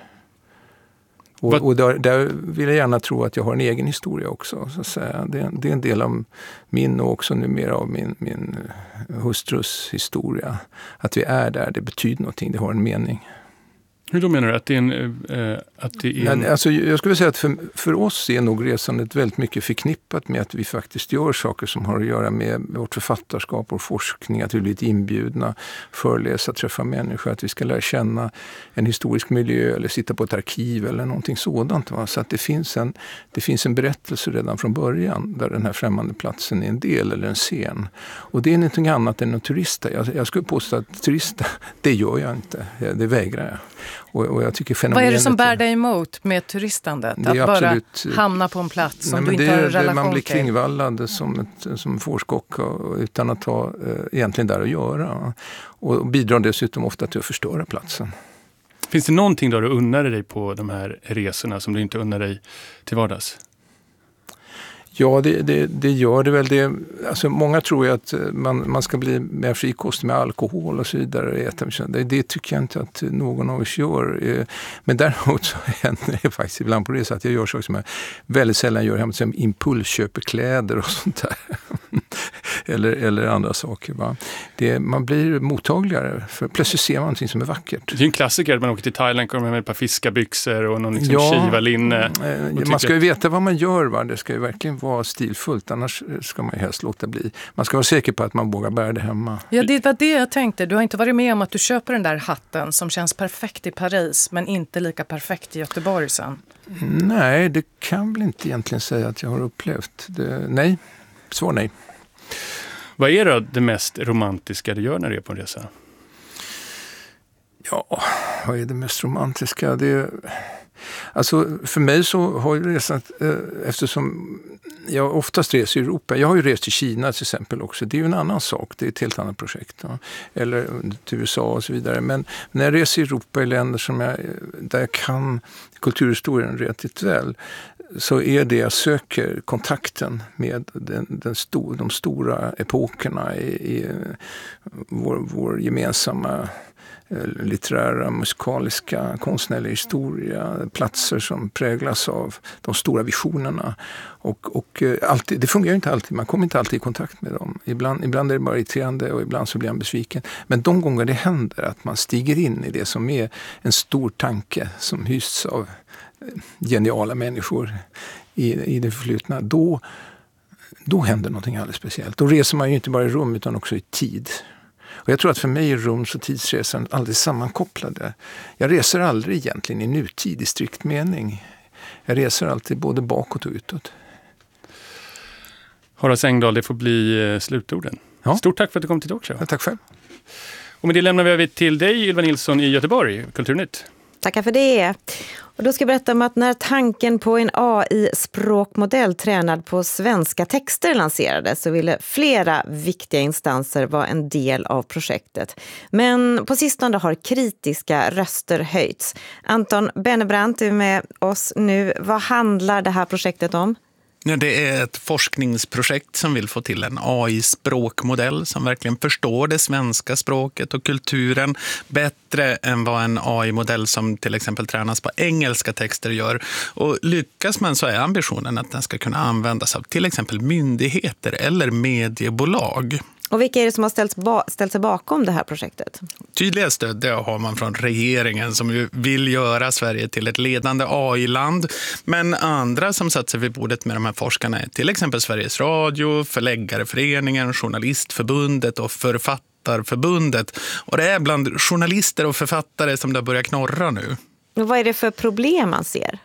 Vad- Och, och där, där vill jag gärna tro att jag har en egen historia också. Så att säga. Det, är- det är en del av min och också numera av min, min hustrus historia. Att vi är där, det betyder någonting, det har en mening. Hur då menar du? Att det är en... eh, att det är en... Men, alltså, jag skulle säga att för, för oss är nog resandet väldigt mycket förknippat med att vi faktiskt gör saker som har att göra med vårt författarskap och forskning, att vi blivit inbjudna, föreläsa, träffa människor, att vi ska lära känna en historisk miljö eller sitta på ett arkiv eller någonting sådant. Va? Så att det finns, en, det finns en berättelse redan från början där den här främmande platsen är en del eller en scen. Och det är någonting annat än att turista. Jag, jag skulle påstå att turista, det gör jag inte, det vägrar jag. Och, och jag tycker Vad är det som fenomenet- bär dig emot med turistandet? Det är Att bara absolut- hamna på en plats som Nej, du men inte det har är en det relation man blir till? kringvallad som, ett, som fårskock och- utan att ha eh, egentligen där att göra. Och bidrar dessutom ofta till att förstöra platsen. Finns det någonting då du unnar dig på de här resorna som du inte unnar dig till vardags? Ja, det, det, det gör det väl. Det, alltså många tror ju att man, man ska bli mer frikostig med alkohol och så vidare. Äta. Det, det tycker jag inte att någon av oss gör. Men däremot så händer det faktiskt ibland på det så att jag gör saker som jag väldigt sällan gör hemma. Som impulsköper kläder och sånt där. eller, eller andra saker. Va? Det, man blir mottagligare. För plötsligt ser man någonting som är vackert. Det är ju en klassiker att man åker till Thailand, kommer med ett par fiskarbyxor och någon liksom Ja, Shiva-linne. Eh, Man ska ju veta vad man gör, va? Det ska ju verkligen vara stilfullt, annars ska man ju helst låta bli. Man ska vara säker på att man vågar bära det hemma. Ja, det var det jag tänkte. Du har inte varit med om att du köper den där hatten som känns perfekt i Paris men inte lika perfekt i Göteborg sen. Nej, det kan väl inte egentligen säga att jag har upplevt. Det, nej, svar nej. Vad är då det mest romantiska du gör när du är på en resa? Ja, vad är det mest romantiska? Det, alltså för mig så har jag resat, eh, eftersom jag oftast reser i Europa. Jag har ju rest till Kina till exempel också. Det är ju en annan sak, det är ett helt annat projekt. Ja. Eller till U S A och så vidare. Men när jag reser i Europa i länder som jag, där jag kan kulturhistorien relativt väl, så är det jag söker kontakten med den, den sto, de stora epokerna i, i vår, vår gemensamma litterära, musikaliska, konstnärliga historia, platser som präglas av de stora visionerna. Och, och alltid, det fungerar inte alltid, man kommer inte alltid i kontakt med dem. Ibland, ibland är det bara irriterande och ibland så blir man besviken. Men de gånger det händer att man stiger in i det som är en stor tanke som hysts av geniala människor i, i det förflutna, då, då händer någonting alldeles speciellt. Då reser man ju inte bara i rum utan också i tid. Och jag tror att för mig är rums- och tidsresan aldrig sammankopplade. Jag reser aldrig egentligen i nutid i strikt mening. Jag reser alltid både bakåt och utåt. Horace Engdahl, det får bli slutorden. Ja. Stort tack för att du kom till Talkshow. Ja, tack själv. Och med det lämnar vi över till dig, Ylva Nilsson i Göteborg, Kulturnytt. Tackar för det. Och då ska jag berätta om att när tanken på en A I-språkmodell tränad på svenska texter lanserades så ville flera viktiga instanser vara en del av projektet. Men på sistone har kritiska röster höjts. Anton Bennebrant är med oss nu. Vad handlar det här projektet om? Ja, det är ett forskningsprojekt som vill få till en A I-språkmodell som verkligen förstår det svenska språket och kulturen bättre än vad en A I-modell som till exempel tränas på engelska texter gör. Och lyckas man så är ambitionen att den ska kunna användas av till exempel myndigheter eller mediebolag. Och vilka är det som har ställt, ba- ställt sig bakom det här projektet? Tydliga stöd det har man från regeringen som ju vill göra Sverige till ett ledande A I-land. Men andra som satt sig vid bordet med de här forskarna är till exempel Sveriges Radio, Förläggareföreningen, Journalistförbundet och Författarförbundet. Och det är bland journalister och författare som det börjar knorra nu. Och vad är det för problem man ser?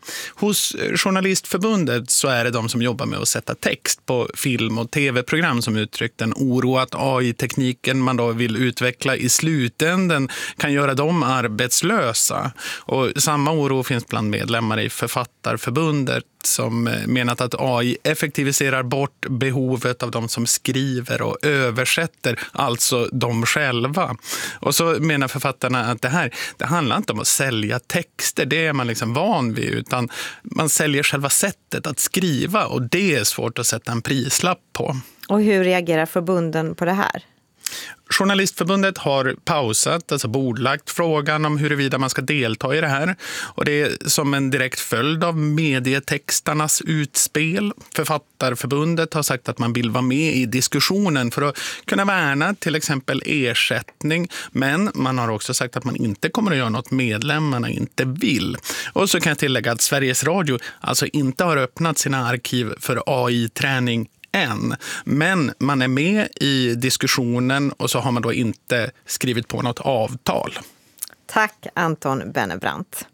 Hos Journalistförbundet så är det de som jobbar med att sätta text på film- och tv-program som uttryckt en oro att A I-tekniken man då vill utveckla i slutänden kan göra dem arbetslösa. Och samma oro finns bland medlemmar i Författarförbundet som menat att A I effektiviserar bort behovet av de som skriver och översätter, alltså de själva. Och så menar författarna att det här, det handlar inte om att sälja texter, det är man liksom van vid, utan man säljer själva sättet att skriva och det är svårt att sätta en prislapp på. Och hur reagerar förbunden på det här? Journalistförbundet har pausat, alltså bordlagt frågan om huruvida man ska delta i det här. Och det är som en direkt följd av medietextarnas utspel. Författarförbundet har sagt att man vill vara med i diskussionen för att kunna värna till exempel ersättning. Men man har också sagt att man inte kommer att göra något medlemmarna inte vill. Och så kan jag tillägga att Sveriges Radio alltså inte har öppnat sina arkiv för A I-träning än. Men man är med i diskussionen och så har man då inte skrivit på något avtal. Tack Anton Bennebrant.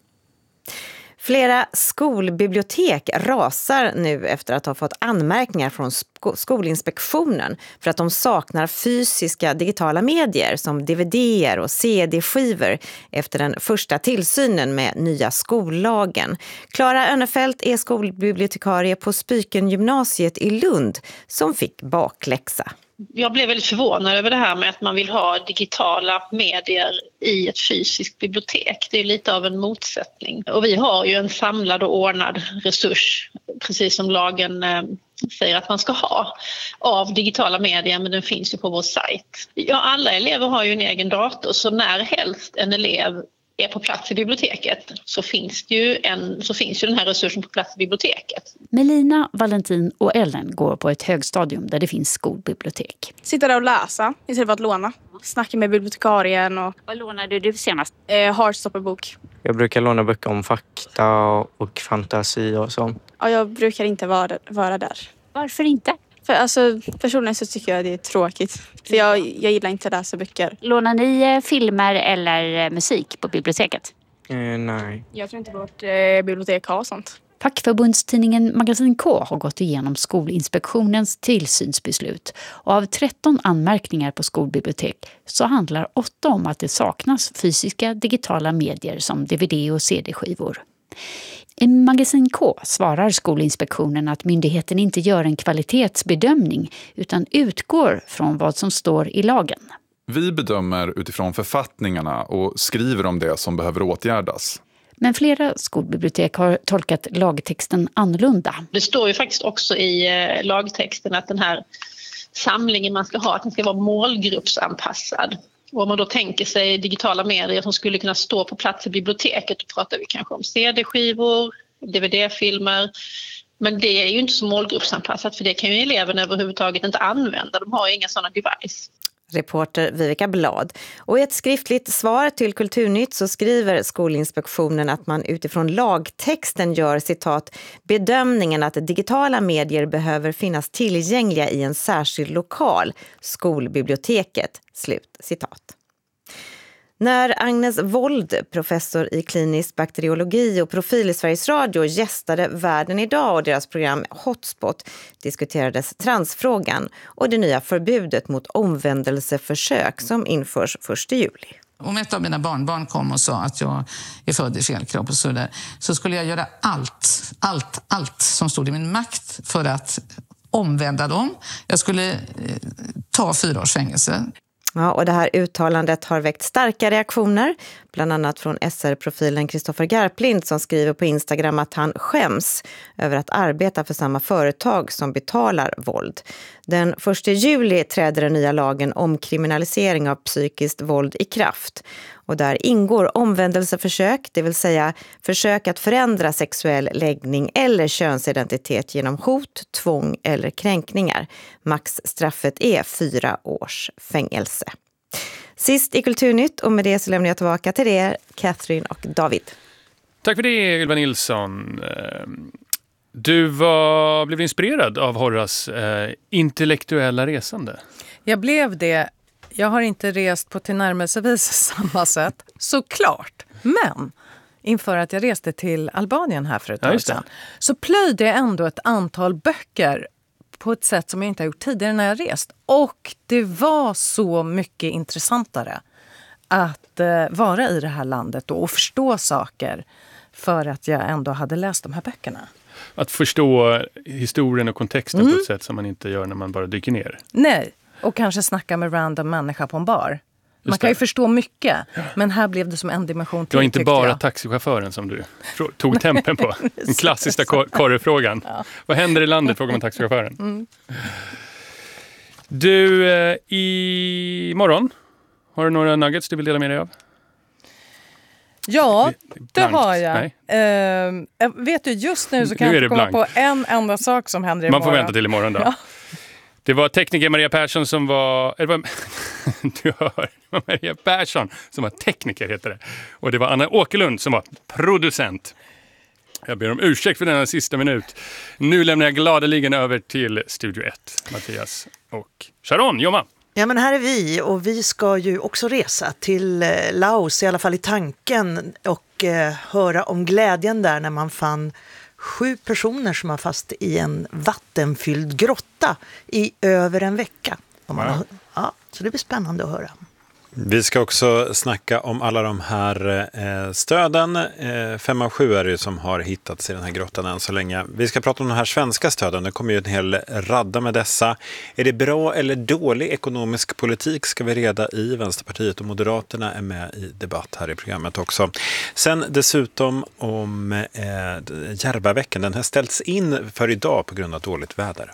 Flera skolbibliotek rasar nu efter att ha fått anmärkningar från Skolinspektionen för att de saknar fysiska digitala medier som D V D-er och C D-skivor efter den första tillsynen med nya skollagen. Klara Önnefelt är skolbibliotekarie på Spyken-gymnasiet i Lund som fick bakläxa. Jag blev väldigt förvånad över det här med att man vill ha digitala medier i ett fysiskt bibliotek. Det är lite av en motsättning. Och vi har ju en samlad och ordnad resurs, precis som lagen eh, säger att man ska ha, av digitala medier, men den finns ju på vår sajt. Ja, alla elever har ju en egen dator, så när helst en elev är på plats i biblioteket så finns det ju en, så finns ju den här resursen på plats i biblioteket. Melina, Valentin och Ellen går på ett högstadium där det finns skolbibliotek. Sitta där och läsa istället för att låna. Snacka med bibliotekarien. Och... Vad lånade du senast? Eh, Heartstopper-bok. Jag brukar låna böcker om fakta och fantasi och så. Ja, jag brukar inte vara, vara där. Varför inte? För alltså, personligen så tycker jag det är tråkigt. För jag, jag gillar inte att läsa böcker. Lånar ni filmer eller musik på biblioteket? Eh, nej. Jag tror inte vårt eh, bibliotek har sånt. Fackförbundstidningen Magasin K har gått igenom Skolinspektionens tillsynsbeslut. Och av tretton anmärkningar på skolbibliotek så handlar åtta om att det saknas fysiska digitala medier som D V D och C D-skivor. I Magasin K svarar Skolinspektionen att myndigheten inte gör en kvalitetsbedömning utan utgår från vad som står i lagen. Vi bedömer utifrån författningarna och skriver om det som behöver åtgärdas. Men flera skolbibliotek har tolkat lagtexten annorlunda. Det står ju faktiskt också i eh, lagtexten att den här samlingen man ska ha, att den ska vara målgruppsanpassad. Och om man då tänker sig digitala medier som skulle kunna stå på plats i biblioteket, då pratar vi kanske om C D-skivor, D V D-filmer. Men det är ju inte så målgruppsanpassat, för det kan ju eleverna överhuvudtaget inte använda. De har ju inga sådana device. Reporter Vivica Blad. Och i ett skriftligt svar till Kulturnytt så skriver Skolinspektionen att man utifrån lagtexten gör citat bedömningen att digitala medier behöver finnas tillgängliga i en särskild lokal, skolbiblioteket, slut citat. När Agnes Wold, professor i klinisk bakteriologi och profil i Sveriges Radio, gästade Världen idag och deras program Hotspot diskuterades transfrågan och det nya förbudet mot omvändelseförsök som införs första juli. Om ett av mina barnbarn kom och sa att jag är född i fel kropp och så där, så skulle jag göra allt, allt, allt som stod i min makt för att omvända dem. Jag skulle eh, ta fyra års fängelse. Ja, och det här uttalandet har väckt starka reaktioner, bland annat från S R-profilen Kristoffer Garplind som skriver på Instagram att han skäms över att arbeta för samma företag som betalar våld. Den första juli träder den nya lagen om kriminalisering av psykiskt våld i kraft. Och där ingår omvändelseförsök, det vill säga försök att förändra sexuell läggning eller könsidentitet genom hot, tvång eller kränkningar. Maxstraffet är fyra års fängelse. Sist i Kulturnytt, och med det så lämnar jag tillbaka till er, Catherine och David. Tack för det, Ylva Nilsson. Du var, blev inspirerad av Horras eh, intellektuella resande. Jag blev det. Jag har inte rest på tillnärmelsevis samma sätt, såklart. Men inför att jag reste till Albanien här för ett tag sedan, så plöjde jag ändå ett antal böcker på ett sätt som jag inte har gjort tidigare när jag rest. Och det var så mycket intressantare att eh, vara i det här landet då och förstå saker för att jag ändå hade läst de här böckerna. Att förstå historien och kontexten Mm. på ett sätt som man inte gör när man bara dyker ner. Nej, och kanske snacka med random människa på en bar. Man Just kan ju det. förstå mycket, men här blev det som en dimension till. Det var inte tyckte bara jag. taxichauffören som du fr- tog tempen på. Den klassiska kor- korrefrågan. Ja. Vad händer i landet, frågar man taxichauffören. Mm. Du, eh, i morgon har du några nuggets du vill dela med dig av? Ja, det Blankt. har jag. Nej. Ehm, jag vet du, just nu så kan Nu är jag det inte komma blankt. på en enda sak som händer Man imorgon. får vänta till imorgon då. Ja. Det var tekniker Maria Persson som var... Eller var du hör, det var Maria Persson som var tekniker, heter det. Och det var Anna Åkerlund som var producent. Jag ber om ursäkt för denna sista minut. Nu lämnar jag gladeligen över till Studio ett. Mattias och Sharon, Jomma. Ja, men här är vi, och vi ska ju också resa till eh, Laos, i alla fall i tanken, och eh, höra om glädjen där när man fann sju personer som var fast i en vattenfylld grotta i över en vecka. Om man har, ja, så det blir spännande att höra. Vi ska också snacka om alla de här eh, stöden. Eh, fem av sju är det som har hittats i den här grottan än så länge. Vi ska prata om de här svenska stöden. Det kommer ju en hel radda med dessa. Är det bra eller dålig ekonomisk politik ska vi reda i. Vänsterpartiet och Moderaterna är med i debatt här i programmet också. Sen dessutom om eh, Järvaveckan. Den har ställts in för idag på grund av dåligt väder.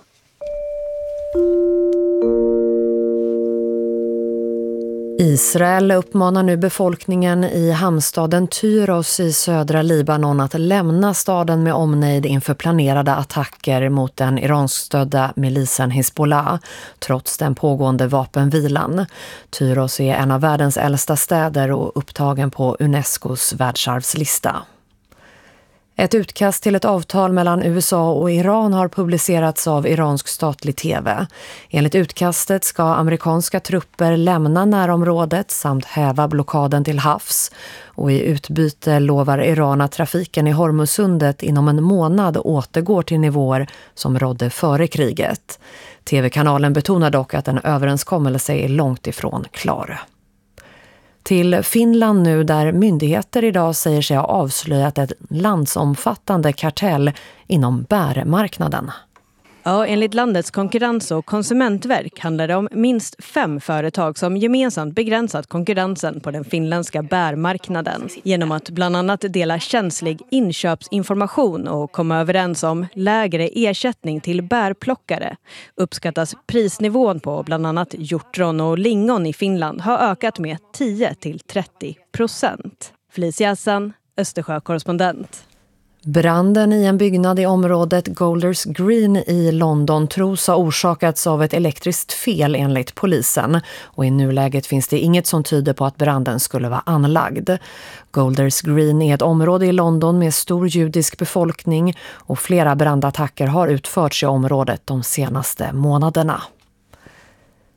Israel uppmanar nu befolkningen i hamnstaden Tyros i södra Libanon att lämna staden med omnejd inför planerade attacker mot den iranskstödda milisen Hezbollah, trots den pågående vapenvilan. Tyros är en av världens äldsta städer och upptagen på Unescos världsarvslista. Ett utkast till ett avtal mellan U S A och Iran har publicerats av iransk statlig tv. Enligt utkastet ska amerikanska trupper lämna närområdet samt häva blockaden till havs. Och i utbyte lovar Iran att trafiken i Hormuzsundet inom en månad återgår till nivåer som rådde före kriget. Tv-kanalen betonar dock att en överenskommelse är långt ifrån klar. Till Finland nu, där myndigheter idag säger sig ha avslöjat ett landsomfattande kartell inom bärmarknaden. Ja, enligt landets konkurrens- och konsumentverk handlar det om minst fem företag som gemensamt begränsat konkurrensen på den finländska bärmarknaden genom att bland annat dela känslig inköpsinformation och komma överens om lägre ersättning till bärplockare. Uppskattas prisnivån på bland annat hjortron och lingon i Finland har ökat med tio till trettio procent. Felicia Hassan, Östersjö-korrespondent. Branden i en byggnad i området Golders Green i London tros ha orsakats av ett elektriskt fel enligt polisen. Och i nuläget finns det inget som tyder på att branden skulle vara anlagd. Golders Green är ett område i London med stor judisk befolkning och flera brandattacker har utförts i området de senaste månaderna.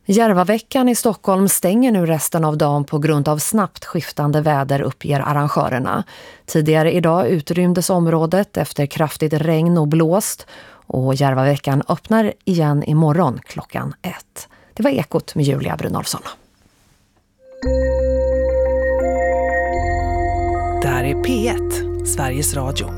Järvaveckan i Stockholm stänger nu resten av dagen på grund av snabbt skiftande väder, uppger arrangörerna. Tidigare idag utrymdes området efter kraftigt regn och blåst och Järvaveckan öppnar igen imorgon klockan ett. Det var Ekot med Julia Brynolfsson. Det här är P ett, Sveriges Radio.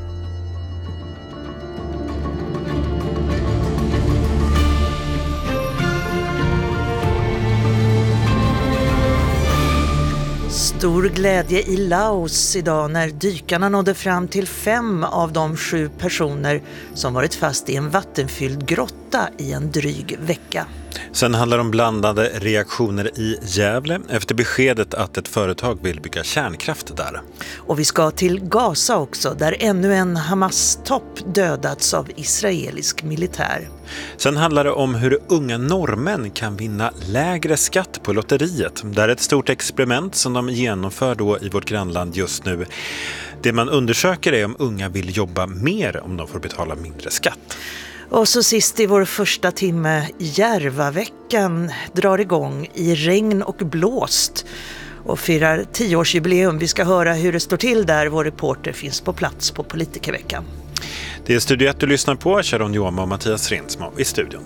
Stor glädje i Laos idag när dykarna nådde fram till fem av de sju personer som varit fast i en vattenfylld grotta i en dryg vecka. Sen handlar det om blandade reaktioner i Gävle efter beskedet att ett företag vill bygga kärnkraft där. Och vi ska till Gaza också, där ännu en Hamas-topp dödats av israelisk militär. Sen handlar det om hur unga norrmän kan vinna lägre skatt på lotteriet. Det är ett stort experiment som de genomför då i vårt grannland just nu. Det man undersöker är om unga vill jobba mer om de får betala mindre skatt. Och så sist i vår första timme, Järvaveckan drar igång i regn och blåst och firar tioårsjubileum. Vi ska höra hur det står till där. Vår reporter finns på plats på Politikerveckan. Det är Studio ett du lyssnar på, Sharon Joma och Mattias Rindsmo i studion.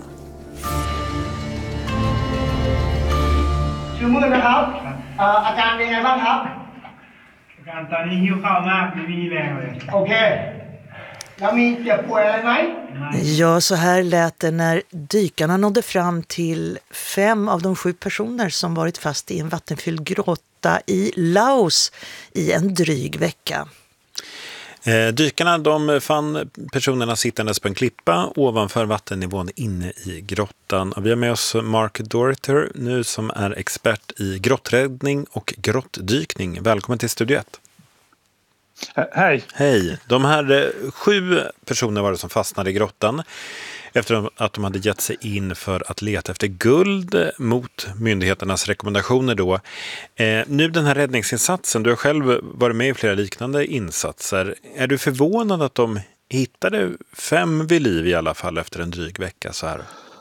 ชื่อมืดนะครับเอ่ออาการเป็นไงบ้างครับอาการตอนนี้หิวข้าวมากไม่มีแรงเลยโอเคแล้วมีเจ็บป่วยอะไรไหม Ja, så här lät det när dykarna nådde fram till fem av de sju personer som varit fast i en vattenfylld grotta i Laos i en dryg vecka. Eh, dykarna de fann personerna sittandes på en klippa ovanför vattennivån inne i grottan. Och vi har med oss Mark Dorter nu som är expert i grotträddning och grottdykning. Välkommen till Studio ett. Uh, hej. Hej. De här eh, sju personer var det som fastnade i grottan efter att de hade gett sig in för att leta efter guld mot myndigheternas rekommendationer då. Eh, nu den här räddningsinsatsen, du har själv varit med i flera liknande insatser. Är du förvånad att de hittade fem vid liv i alla fall efter en dryg vecka så här?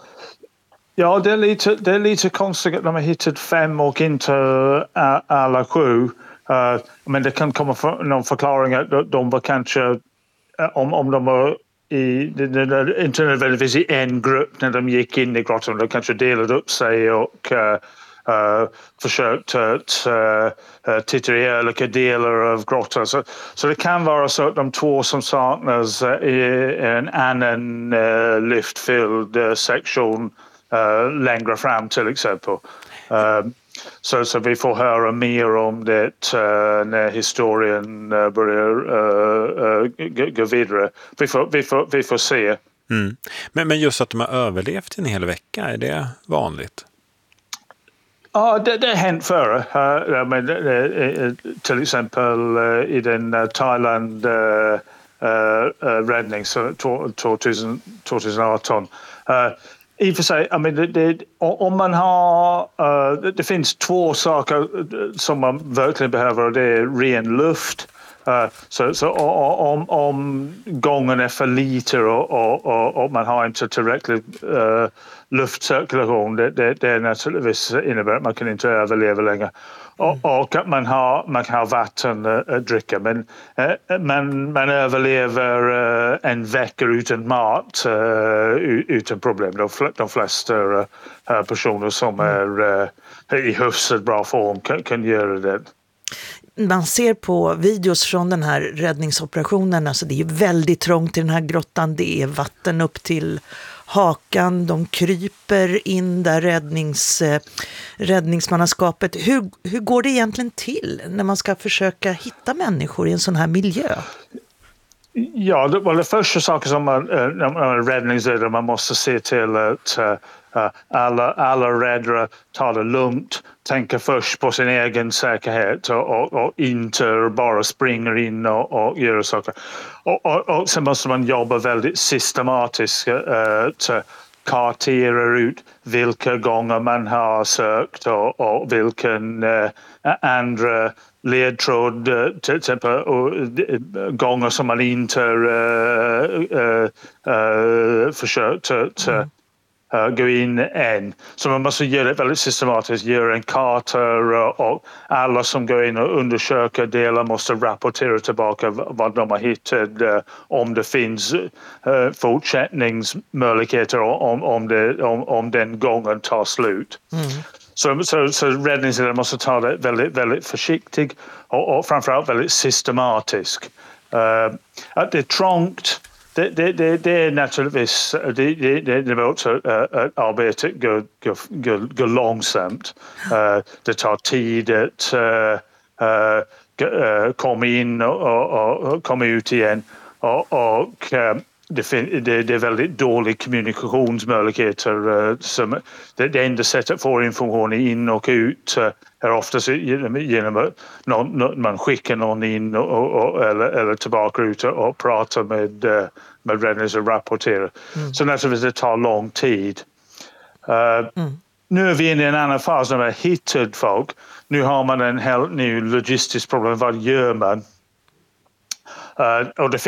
Ja, det är lite, det är lite konstigt att de har hittat fem och inte uh, alla sju. Uh, men det kan komma för, någon förklaring att de var kanske, uh, om, om de var i, det, det, inte nödvändigtvis i en grupp när de gick in i grottan, de kanske delade upp sig och uh, uh, försökte att uh, uh, titta i olika delar av grottan. Så, så det kan vara så att de två som saknas uh, i en annan uh, lyftfylld uh, sektion uh, längre fram till exempel. Uh, Så, så vi får höra mer om det uh, när historien uh, börjar uh, uh, gå vidare. Vi får, vi får, vi får se. Mm. Men, men just att de har överlevt en hel vecka, är det vanligt? Ja, det, det har hänt förr. Uh, men, uh, till exempel uh, i den uh, Thailand uh, uh, uh, räddning så tjugoarton. Uh, I och för sig, I mean, det, det, om man har, uh, det, det finns två saker som man verkligen behöver och det är ren luft. Uh, så så om, om gången är för lite och, och, och, och man har inte tillräckligt uh, luftcirkulation, det, det, det är naturligtvis innebär att man kan inte överleva längre. Och, och att man har, man kan ha vatten att uh, dricka, men uh, man, man överlever uh, en vecka utan mat uh, utan problem. De, de flesta uh, personer som är uh, i hyfsat bra form kan, kan göra det. Man ser på videos från den här räddningsoperationen, alltså det är väldigt trångt i den här grottan, det är vatten upp till hakan, de kryper in där räddnings, räddningsmannaskapet. Hur, hur går det egentligen till när man ska försöka hitta människor i en sån här miljö? Ja, det var det första saken som man, äh, räddningsledare man måste se till att äh, alla, alla räddare tar det lugnt, tänker först på sin egen säkerhet och, och, och inte bara springer in och, och gör saker. Och, och, och sen måste man jobba väldigt systematiskt äh, att kartera ut vilka gånger man har sökt och, och vilken äh, andra ledtråd, till exempel, och gånger som man inte uh, uh, uh, försökt att uh, uh, gå in än. Så man måste göra det väldigt systematiskt, göra en karta och, och alla som går in och undersöker delar måste rapportera tillbaka vad de har hittat, uh, om det finns uh, fortsättningsmöjligheter om, om, det, om, om den gången tar slut. Mm. Så, så, så räddningsledaren måste ta det väldigt, väldigt försiktigt och, och framförallt väldigt systematiskt. Uh, att det är trångt, det, det, det, det är naturligtvis, det, det, det, det är också uh, att arbetet går, går, går, går långsamt. Uh, det tar tid att uh, uh, uh, komma in och, och, och komma ut igen. Och, och uh, Det, det, det är väldigt dålig kommunikationsmöjligheter. Uh, som, det, det enda sättet att få information in och ut uh, är oftast genom, genom att någon, man skickar någon in och, och, eller, eller tillbaka ut och pratar med, uh, med räddnings och rapporterar. Mm. Så naturligtvis det tar lång tid. Uh, mm. Nu är vi inne i en annan fas när vi har hittat folk. Nu har man en helt ny logistisk problem. Vad gör man? Uh, och det